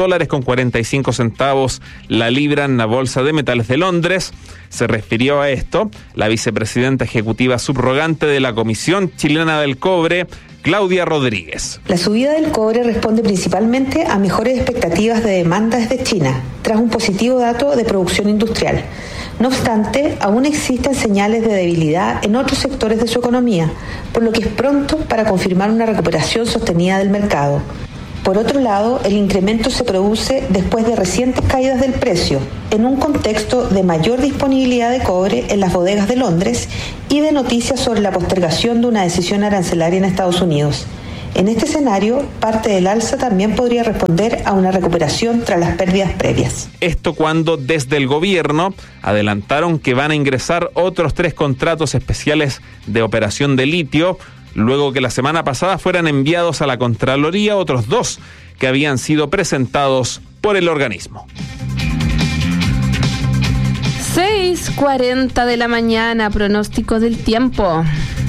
$6.45 la libra en la Bolsa de Metales de Londres. Se refirió a esto la vicepresidenta ejecutiva subrogante de la Comisión Chilena del Cobre, Claudia Rodríguez. La subida del cobre responde principalmente a mejores expectativas de demanda desde China, tras un positivo dato de producción industrial. No obstante, aún existen señales de debilidad en otros sectores de su economía, por lo que es pronto para confirmar una recuperación sostenida del mercado. Por otro lado, el incremento se produce después de recientes caídas del precio, en un contexto de mayor disponibilidad de cobre en las bodegas de Londres y de noticias sobre la postergación de una decisión arancelaria en Estados Unidos. En este escenario, parte del alza también podría responder a una recuperación tras las pérdidas previas. Esto cuando desde el gobierno adelantaron que van a ingresar otros 3 contratos especiales de operación de litio, luego que la semana pasada fueran enviados a la Contraloría otros 2 que habían sido presentados por el organismo. 6:40 de la mañana, pronóstico del tiempo.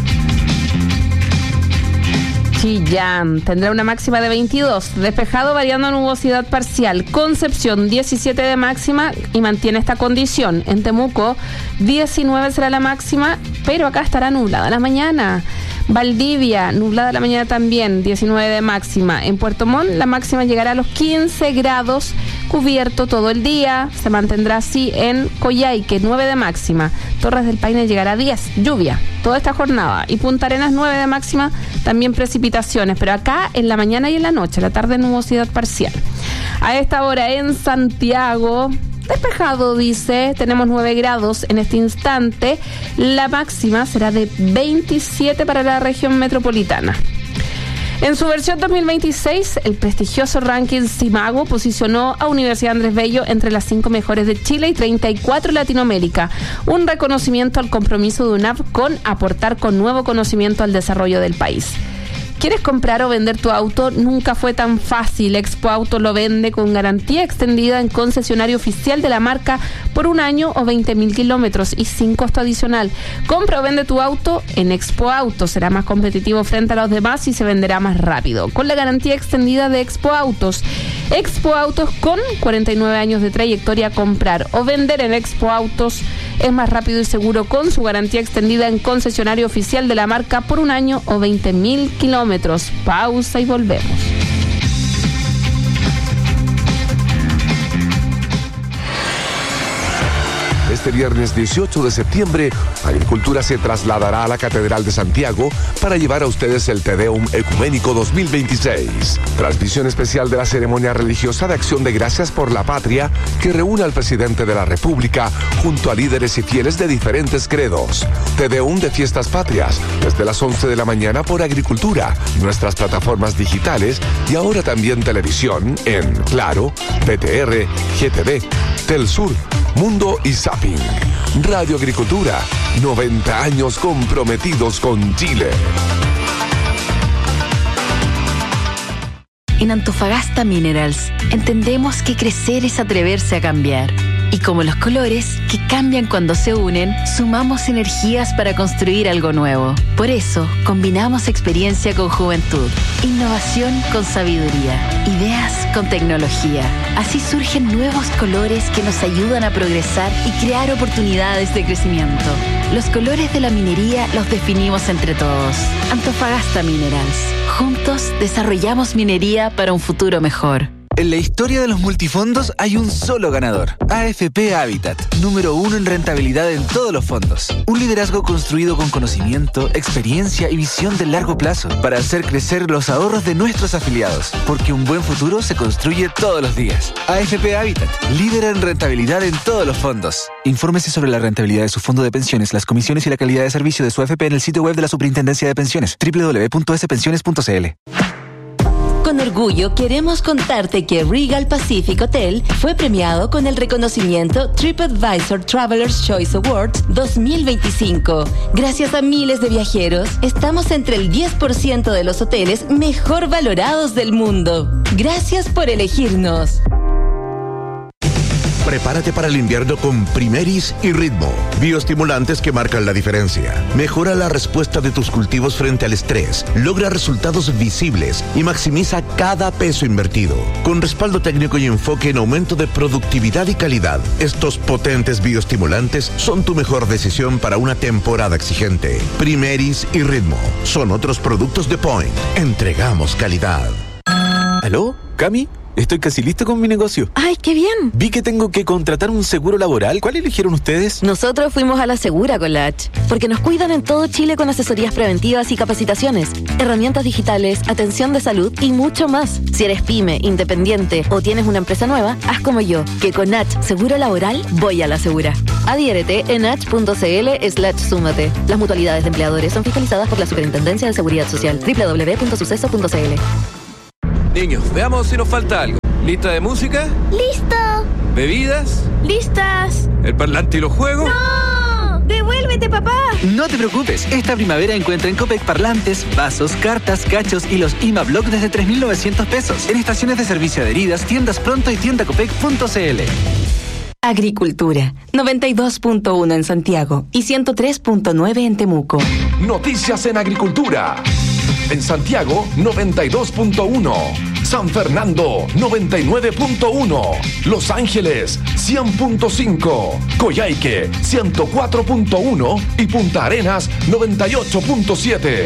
Chillán tendrá una máxima de 22, despejado variando a nubosidad parcial. Concepción 17 de máxima y mantiene esta condición. En Temuco 19 será la máxima, pero acá estará nublada la mañana. Valdivia, nublada la mañana también, 19 de máxima. En Puerto Montt la máxima llegará a los 15 grados, cubierto todo el día. Se mantendrá así en Coyhaique, 9 de máxima. Torres del Paine llegará a 10, lluvia toda esta jornada. Y Punta Arenas 9 de máxima, también precipitaciones, pero acá en la mañana y en la noche, la tarde nubosidad parcial. A esta hora en Santiago, despejado, dice, tenemos 9 grados en este instante. La máxima será de 27 para la región metropolitana. En su versión 2026, el prestigioso ranking Simago posicionó a Universidad Andrés Bello entre las 5 mejores de Chile y 34 Latinoamérica. Un reconocimiento al compromiso de UNAV con aportar con nuevo conocimiento al desarrollo del país. ¿Quieres comprar o vender tu auto? Nunca fue tan fácil. Expo Auto lo vende con garantía extendida en concesionario oficial de la marca por 1 año o 20.000 kilómetros y sin costo adicional. Compra o vende tu auto en Expo Auto. Será más competitivo frente a los demás y se venderá más rápido. Con la garantía extendida de Expo Autos. Expo Autos, con 49 años de trayectoria. Comprar o vender en Expo Autos es más rápido y seguro con su garantía extendida en concesionario oficial de la marca por 1 año o 20.000 kilómetros. Pausa y volvemos. Este viernes 18 de septiembre, Agricultura se trasladará a la Catedral de Santiago para llevar a ustedes el Te Deum Ecuménico 2026. Transmisión especial de la ceremonia religiosa de Acción de Gracias por la Patria que reúne al presidente de la República junto a líderes y fieles de diferentes credos. Te Deum de Fiestas Patrias, desde las 11 de la mañana por Agricultura, nuestras plataformas digitales y ahora también televisión en Claro, PTR, GTV, Telsur, Mundo y Zapping. Radio Agricultura, 90 años comprometidos con Chile. En Antofagasta Minerals entendemos que crecer es atreverse a cambiar. Y como los colores, que cambian cuando se unen, sumamos energías para construir algo nuevo. Por eso, combinamos experiencia con juventud, innovación con sabiduría, ideas con tecnología. Así surgen nuevos colores que nos ayudan a progresar y crear oportunidades de crecimiento. Los colores de la minería los definimos entre todos. Antofagasta Minerals. Juntos desarrollamos minería para un futuro mejor. En la historia de los multifondos hay un solo ganador. AFP Habitat, número 1 en rentabilidad en todos los fondos. Un liderazgo construido con conocimiento, experiencia y visión de largo plazo para hacer crecer los ahorros de nuestros afiliados. Porque un buen futuro se construye todos los días. AFP Habitat, líder en rentabilidad en todos los fondos. Infórmese sobre la rentabilidad de su fondo de pensiones, las comisiones y la calidad de servicio de su AFP en el sitio web de la Superintendencia de Pensiones, www.spensiones.cl. Con orgullo queremos contarte que Regal Pacific Hotel fue premiado con el reconocimiento TripAdvisor Traveler's Choice Awards 2025. Gracias a miles de viajeros, estamos entre el 10% de los hoteles mejor valorados del mundo. Gracias por elegirnos. Prepárate para el invierno con Primeris y Ritmo, bioestimulantes que marcan la diferencia. Mejora la respuesta de tus cultivos frente al estrés, logra resultados visibles y maximiza cada peso invertido. Con respaldo técnico y enfoque en aumento de productividad y calidad, estos potentes bioestimulantes son tu mejor decisión para una temporada exigente. Primeris y Ritmo son otros productos de Point. Entregamos calidad. ¿Aló? ¿Cami? Estoy casi listo con mi negocio. ¡Ay, qué bien! Vi que tengo que contratar un seguro laboral. ¿Cuál eligieron ustedes? Nosotros fuimos a la Segura con la H, porque nos cuidan en todo Chile con asesorías preventivas y capacitaciones, herramientas digitales, atención de salud y mucho más. Si eres pyme, independiente o tienes una empresa nueva, haz como yo, que con H Seguro Laboral voy a la Segura. Adhiérete en h.cl/súmate. Las mutualidades de empleadores son fiscalizadas por la Superintendencia de Seguridad Social. www.suceso.cl. Niños, veamos si nos falta algo. ¿Lista de música? ¡Listo! ¿Bebidas? ¡Listas! ¿El parlante y los juegos? ¡No! ¡Devuélvete, papá! No te preocupes, esta primavera encuentra en Copec parlantes, vasos, cartas, cachos y los IMA-Block desde 3.900 pesos. En estaciones de servicio adheridas, tiendas Pronto y tiendacopec.cl. Agricultura, 92.1 en Santiago y 103.9 en Temuco. Noticias en agricultura. En Santiago, 92.1. San Fernando, 99.1. Los Ángeles, 100.5. Coyhaique, 104.1. Y Punta Arenas, 98.7.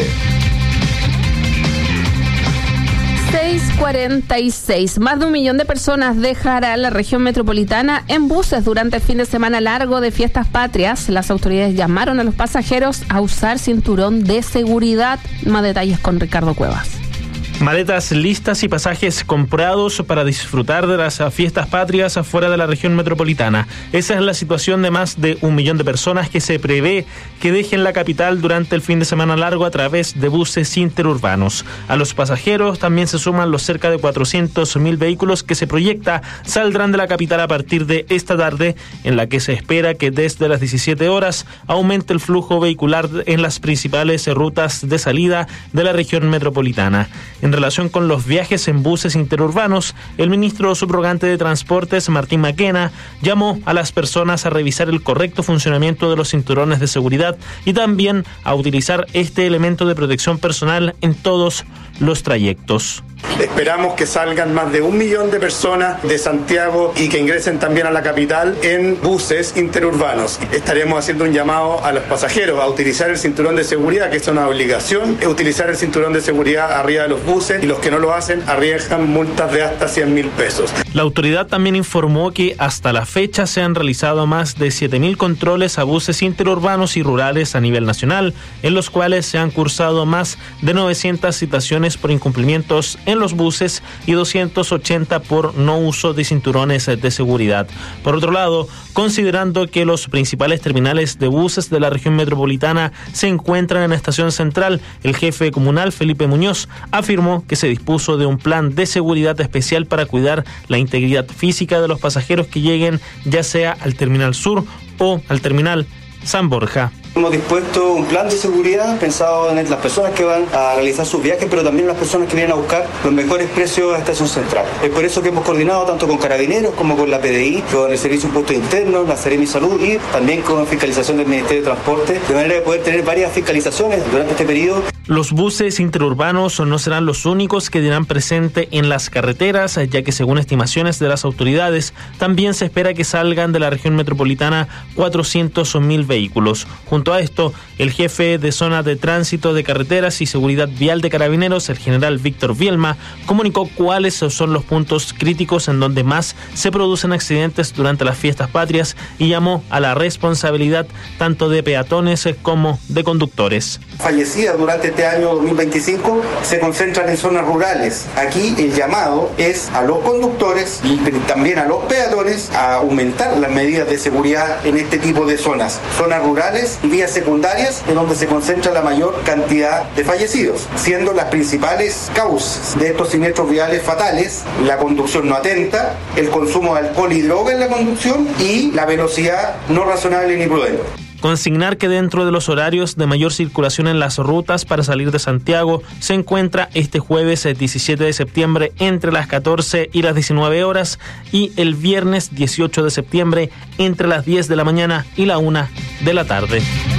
6:46. Más de 1 millón de personas dejarán la región metropolitana en buses durante el fin de semana largo de Fiestas Patrias. Las autoridades llamaron a los pasajeros a usar cinturón de seguridad. Más detalles con Ricardo Cuevas. Maletas listas y pasajes comprados para disfrutar de las fiestas patrias afuera de la región metropolitana. Esa es la situación de más de 1 millón de personas que se prevé que dejen la capital durante el fin de semana largo a través de buses interurbanos. A los pasajeros también se suman los cerca de 400.000 vehículos que se proyecta saldrán de la capital a partir de esta tarde, en la que se espera que desde las 17 horas aumente el flujo vehicular en las principales rutas de salida de la región metropolitana. En relación con los viajes en buses interurbanos, el ministro subrogante de Transportes, Martín Maquena, llamó a las personas a revisar el correcto funcionamiento de los cinturones de seguridad y también a utilizar este elemento de protección personal en todos los trayectos. Esperamos que salgan más de 1 millón de personas de Santiago y que ingresen también a la capital en buses interurbanos. Estaremos haciendo un llamado a los pasajeros a utilizar el cinturón de seguridad, que es una obligación, utilizar el cinturón de seguridad arriba de los buses, y los que no lo hacen arriesgan multas de hasta 100.000 pesos. La autoridad también informó que hasta la fecha se han realizado más de 7.000 controles a buses interurbanos y rurales a nivel nacional, en los cuales se han cursado más de 900 citaciones por incumplimientos en los buses y 280 por no uso de cinturones de seguridad. Por otro lado, considerando que los principales terminales de buses de la región metropolitana se encuentran en la estación central, el jefe comunal Felipe Muñoz afirmó que se dispuso de un plan de seguridad especial para cuidar la integridad física de los pasajeros que lleguen ya sea al terminal sur o al terminal San Borja. Hemos dispuesto un plan de seguridad pensado en las personas que van a realizar sus viajes, pero también las personas que vienen a buscar los mejores precios a Estación Central. Es por eso que hemos coordinado tanto con Carabineros como con la PDI, con el Servicio de Impuestos Internos, la Seremi Salud y también con fiscalización del Ministerio de Transporte, de manera de poder tener varias fiscalizaciones durante este periodo. Los buses interurbanos no serán los únicos que dirán presente en las carreteras, ya que según estimaciones de las autoridades, también se espera que salgan de la región metropolitana 400.000 vehículos. Junto Junto a esto, el jefe de zona de tránsito de carreteras y seguridad vial de Carabineros, el general Víctor Vielma, comunicó cuáles son los puntos críticos en donde más se producen accidentes durante las fiestas patrias y llamó a la responsabilidad tanto de peatones como de conductores. Fallecidas durante este año 2025 se concentran en zonas rurales. Aquí el llamado es a los conductores y también a los peatones a aumentar las medidas de seguridad en este tipo de zonas rurales y vías secundarias, en donde se concentra la mayor cantidad de fallecidos, siendo las principales causas de estos siniestros viales fatales la conducción no atenta, el consumo de alcohol y droga en la conducción y la velocidad no razonable ni prudente. Consignar que dentro de los horarios de mayor circulación en las rutas para salir de Santiago se encuentra este jueves 17 de septiembre entre las 14 y las 19 horas y el viernes 18 de septiembre entre las 10 de la mañana y la 1 de la tarde.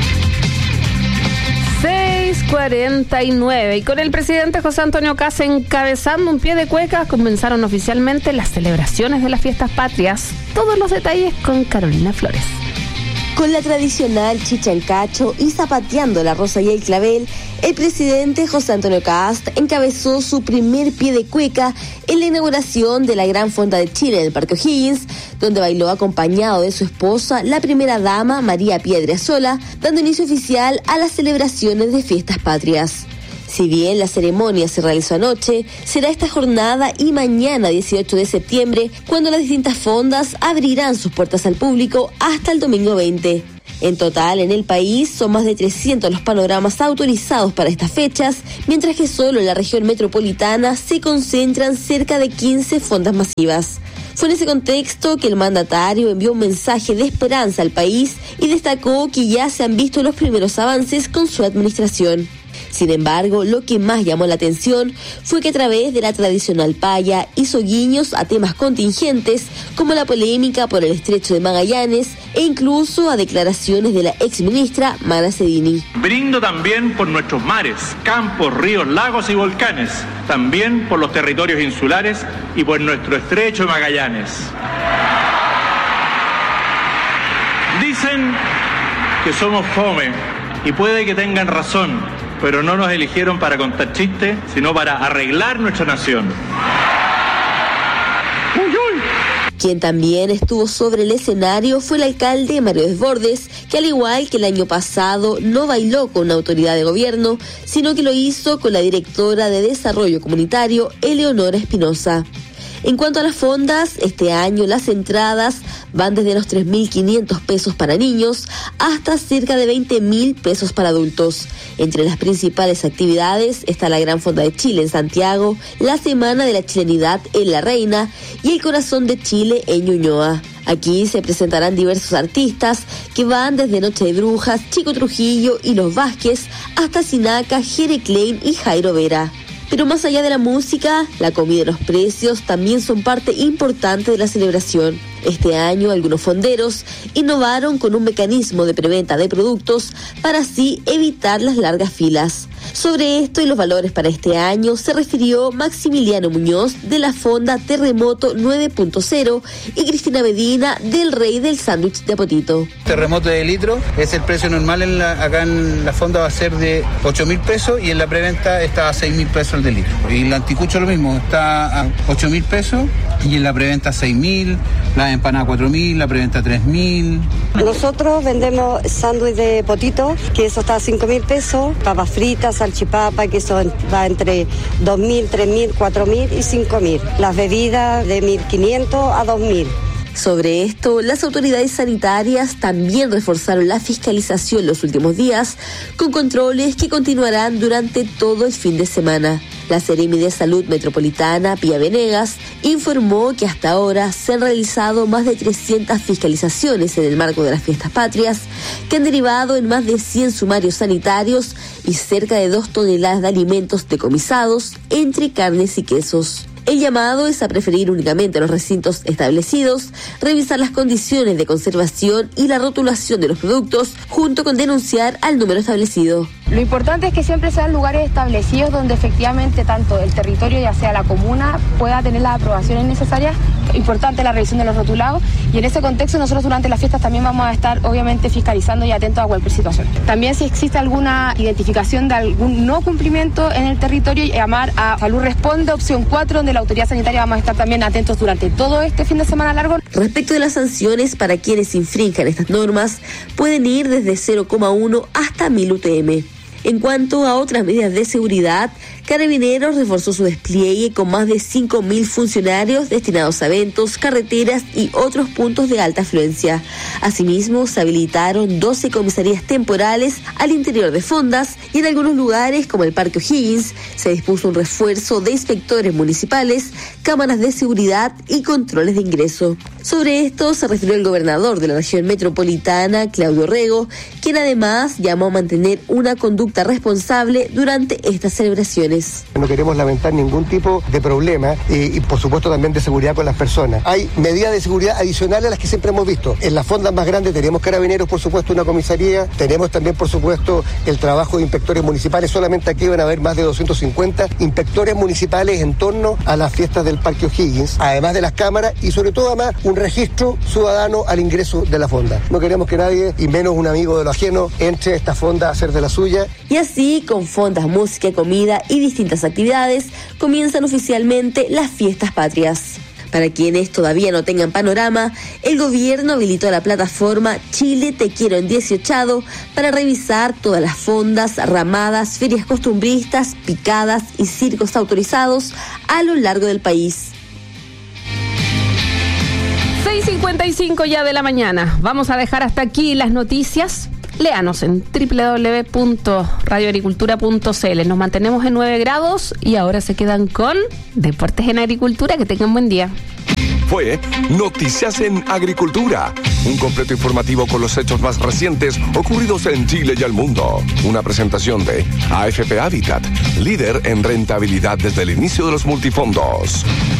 6:49 y con el presidente José Antonio Kast encabezando un pie de cueca comenzaron oficialmente las celebraciones de las fiestas patrias. Todos los detalles con Carolina Flores. Con la tradicional chicha en cacho y zapateando la rosa y el clavel, el presidente José Antonio Kast encabezó su primer pie de cueca en la inauguración de la Gran Fonda de Chile en el Parque O'Higgins, donde bailó acompañado de su esposa, la primera dama María Piedrasola, dando inicio oficial a las celebraciones de fiestas patrias. Si bien la ceremonia se realizó anoche, será esta jornada y mañana 18 de septiembre cuando las distintas fondas abrirán sus puertas al público hasta el domingo 20. En total, en el país son más de 300 los panoramas autorizados para estas fechas, mientras que solo en la región metropolitana se concentran cerca de 15 fondas masivas. Fue en ese contexto que el mandatario envió un mensaje de esperanza al país y destacó que ya se han visto los primeros avances con su administración. Sin embargo, lo que más llamó la atención fue que a través de la tradicional paya hizo guiños a temas contingentes como la polémica por el estrecho de Magallanes e incluso a declaraciones de la exministra Mara Cedini. Brindo también por nuestros mares, campos, ríos, lagos y volcanes, también por los territorios insulares y por nuestro estrecho de Magallanes. Dicen que somos fome y puede que tengan razón, pero no nos eligieron para contar chistes, sino para arreglar nuestra nación. ¡Uy, uy! Quien también estuvo sobre el escenario fue el alcalde Mario Desbordes, que al igual que el año pasado no bailó con una autoridad de gobierno, sino que lo hizo con la directora de Desarrollo Comunitario, Eleonora Espinosa. En cuanto a las fondas, este año las entradas van desde los 3.500 pesos para niños hasta cerca de 20.000 pesos para adultos. Entre las principales actividades está la Gran Fonda de Chile en Santiago, la Semana de la Chilenidad en La Reina y el Corazón de Chile en Ñuñoa. Aquí se presentarán diversos artistas que van desde Noche de Brujas, Chico Trujillo y Los Vázquez hasta Sinaca, Jere Klein y Jairo Vera. Pero más allá de la música, la comida y los precios también son parte importante de la celebración. Este año, algunos fonderos innovaron con un mecanismo de preventa de productos para así evitar las largas filas. Sobre esto y los valores para este año se refirió Maximiliano Muñoz de la Fonda Terremoto 9.0 y Cristina Medina del Rey del Sándwich de Apotito. Terremoto de litro es el precio normal acá en la fonda va a ser de 8.000 pesos y en la preventa está a 6.000 pesos el de litro. Y el anticucho lo mismo, está a 8.000 pesos y en la preventa 6.000, la empanada 4.000, la preventa 3.000. Nosotros vendemos sándwich de potito, que eso está a 5.000 pesos, papas fritas, salchipapa, que eso va entre 2.000, 3.000, 4.000 y 5.000. Las bebidas de 1.500 a 2.000. Sobre esto, las autoridades sanitarias también reforzaron la fiscalización los últimos días, con controles que continuarán durante todo el fin de semana. La Seremi de Salud Metropolitana, Pía Venegas, informó que hasta ahora se han realizado más de 300 fiscalizaciones en el marco de las fiestas patrias, que han derivado en más de 100 sumarios sanitarios y cerca de 2 toneladas de alimentos decomisados, entre carnes y quesos. El llamado es a preferir únicamente los recintos establecidos, revisar las condiciones de conservación y la rotulación de los productos, junto con denunciar al número establecido. Lo importante es que siempre sean lugares establecidos donde efectivamente tanto el territorio, ya sea la comuna, pueda tener las aprobaciones necesarias. Importante la revisión de los rotulados, y en ese contexto nosotros durante las fiestas también vamos a estar obviamente fiscalizando y atentos a cualquier situación. También si existe alguna identificación de algún no cumplimiento en el territorio, llamar a Salud Responde, opción 4, donde la autoridad sanitaria vamos a estar también atentos durante todo este fin de semana largo. Respecto de las sanciones para quienes infrinjan estas normas, pueden ir desde 0,1 hasta 1000 UTM. En cuanto a otras medidas de seguridad, Carabineros reforzó su despliegue con más de 5.000 funcionarios destinados a eventos, carreteras y otros puntos de alta afluencia. Asimismo, se habilitaron 12 comisarías temporales al interior de fondas, y en algunos lugares, como el Parque O'Higgins, se dispuso un refuerzo de inspectores municipales, cámaras de seguridad y controles de ingreso. Sobre esto se refirió el gobernador de la región metropolitana, Claudio Rego, quien además llamó a mantener una conducta responsable durante estas celebraciones. No queremos lamentar ningún tipo de problema y por supuesto también de seguridad con las personas. Hay medidas de seguridad adicionales a las que siempre hemos visto. En las fondas más grandes tenemos Carabineros, por supuesto, una comisaría. Tenemos también, por supuesto, el trabajo de inspectores municipales. Solamente aquí van a haber más de 250 inspectores municipales en torno a las fiestas del Parque O'Higgins, además de las cámaras y sobre todo además un registro ciudadano al ingreso de la fonda. No queremos que nadie, y menos un amigo de lo ajeno, entre a esta fonda a hacer de la suya. Y así, con fondas, música, comida y distintas actividades, comienzan oficialmente las fiestas patrias. Para quienes todavía no tengan panorama, el gobierno habilitó la plataforma Chile Te Quiero en 18 para revisar todas las fondas, ramadas, ferias costumbristas, picadas y circos autorizados a lo largo del país. 6:55 ya de la mañana. Vamos a dejar hasta aquí las noticias. Léanos en www.radioagricultura.cl. Nos mantenemos en 9 grados y ahora se quedan con Deportes en Agricultura. Que tengan buen día. Fue Noticias en Agricultura, un completo informativo con los hechos más recientes ocurridos en Chile y el mundo. Una presentación de AFP Habitat, líder en rentabilidad desde el inicio de los multifondos.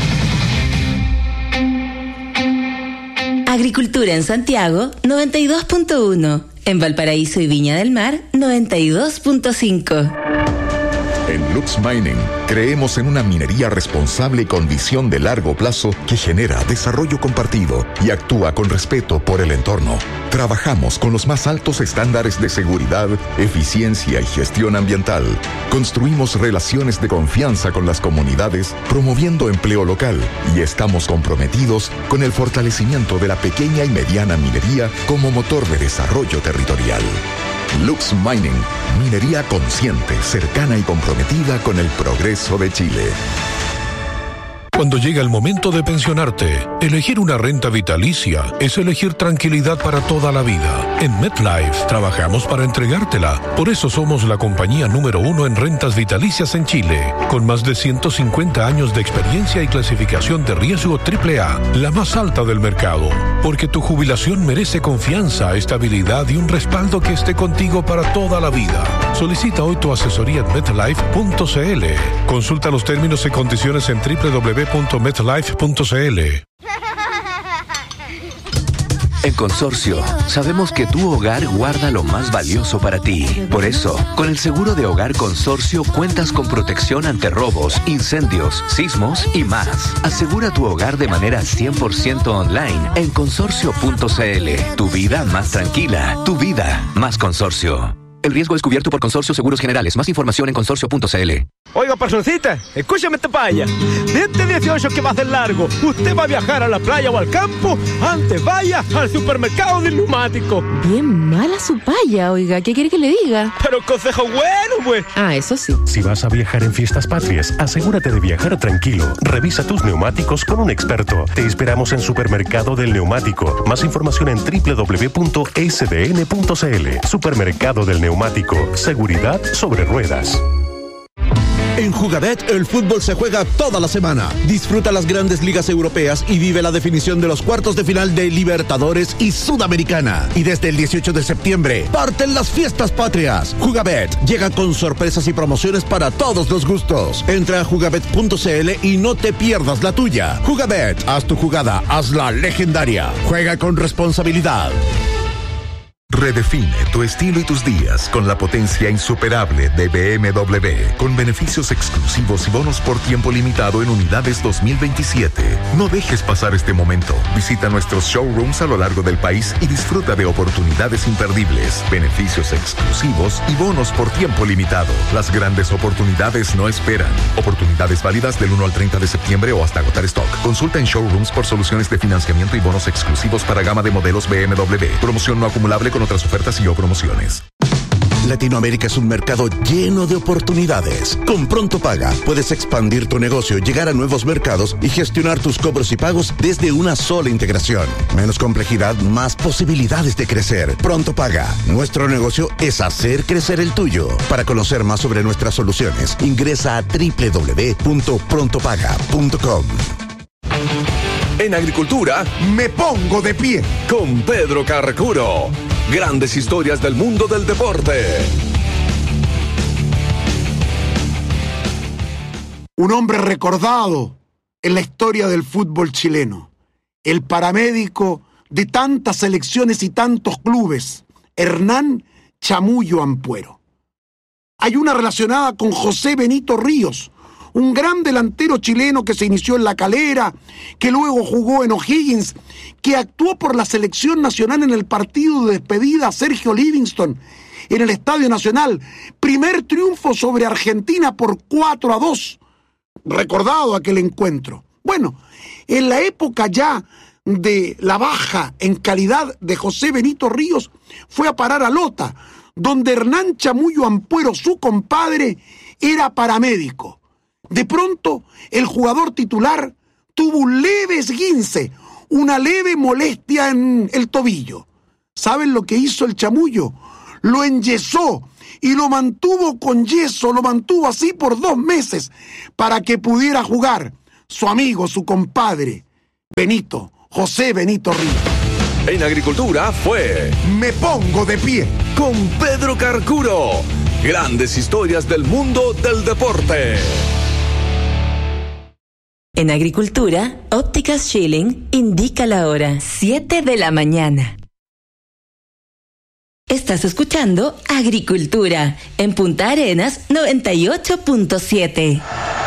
Agricultura en Santiago, 92.1. En Valparaíso y Viña del Mar, 92.5. En Lux Mining creemos en una minería responsable y con visión de largo plazo que genera desarrollo compartido y actúa con respeto por el entorno. Trabajamos con los más altos estándares de seguridad, eficiencia y gestión ambiental. Construimos relaciones de confianza con las comunidades, promoviendo empleo local, y estamos comprometidos con el fortalecimiento de la pequeña y mediana minería como motor de desarrollo territorial. Lux Mining, minería consciente, cercana y comprometida con el progreso de Chile. Cuando llega el momento de pensionarte, elegir una renta vitalicia es elegir tranquilidad para toda la vida. En MetLife trabajamos para entregártela. Por eso somos la compañía número 1 en rentas vitalicias en Chile, con más de 150 años de experiencia y clasificación de riesgo AAA, la más alta del mercado. Porque tu jubilación merece confianza, estabilidad y un respaldo que esté contigo para toda la vida. Solicita hoy tu asesoría en MetLife.cl. Consulta los términos y condiciones en www.metlife.cl. En Consorcio, sabemos que tu hogar guarda lo más valioso para ti. Por eso, con el seguro de hogar Consorcio cuentas con protección ante robos, incendios, sismos y más. Asegura tu hogar de manera 100% online en consorcio.cl. Tu vida más tranquila, tu vida más Consorcio. El riesgo es cubierto por Consorcio Seguros Generales. Más información en consorcio.cl. Oiga, personcita, escúchame esta paya. De este 18 que va a ser largo, usted va a viajar a la playa o al campo, antes vaya al supermercado del neumático. Bien mala su paya, oiga. ¿Qué quiere que le diga? Pero consejo bueno, pues. Ah, eso sí. Si vas a viajar en fiestas patrias, asegúrate de viajar tranquilo. Revisa tus neumáticos con un experto. Te esperamos en Supermercado del Neumático. Más información en www.sdn.cl. Supermercado del Neumático. Seguridad sobre ruedas. En Jugabet, el fútbol se juega toda la semana. Disfruta las grandes ligas europeas y vive la definición de los cuartos de final de Libertadores y Sudamericana. Y desde el 18 de septiembre, parten las fiestas patrias. Jugabet llega con sorpresas y promociones para todos los gustos. Entra a jugabet.cl y no te pierdas la tuya. Jugabet, haz tu jugada, hazla legendaria. Juega con responsabilidad. Redefine tu estilo y tus días con la potencia insuperable de BMW, con beneficios exclusivos y bonos por tiempo limitado en unidades 2027. No dejes pasar este momento. Visita nuestros showrooms a lo largo del país y disfruta de oportunidades imperdibles, beneficios exclusivos y bonos por tiempo limitado. Las grandes oportunidades no esperan. Oportunidades válidas del 1 al 30 de septiembre o hasta agotar stock. Consulta en showrooms por soluciones de financiamiento y bonos exclusivos para gama de modelos BMW. Promoción no acumulable con otras ofertas y o promociones. Latinoamérica es un mercado lleno de oportunidades. Con Pronto Paga puedes expandir tu negocio, llegar a nuevos mercados y gestionar tus cobros y pagos desde una sola integración. Menos complejidad, más posibilidades de crecer. Pronto Paga. Nuestro negocio es hacer crecer el tuyo. Para conocer más sobre nuestras soluciones, ingresa a www.prontopaga.com. En agricultura, me pongo de pie con Pedro Carcuro. Grandes historias del mundo del deporte. Un hombre recordado en la historia del fútbol chileno. El paramédico de tantas selecciones y tantos clubes, Hernán Chamullo Ampuero. Hay una relacionada con José Benito Ríos, un gran delantero chileno que se inició en La Calera, que luego jugó en O'Higgins, que actuó por la selección nacional en el partido de despedida a Sergio Livingston en el Estadio Nacional. Primer triunfo sobre Argentina por 4-2. Recordado aquel encuentro. Bueno, en la época ya de la baja en calidad de José Benito Ríos, fue a parar a Lota, donde Hernán Chamullo Ampuero, su compadre, era paramédico. De pronto, el jugador titular tuvo un leve esguince, una leve molestia en el tobillo. ¿Saben lo que hizo el Chamullo? Lo enyesó y lo mantuvo con yeso, lo mantuvo así por 2 meses para que pudiera jugar su amigo, su compadre, Benito, José Benito Ríos. En agricultura fue Me Pongo de Pie con Pedro Carcuro. Grandes historias del mundo del deporte. En agricultura, Ópticas Schilling indica la hora 7 de la mañana. Estás escuchando Agricultura en Punta Arenas 98.7.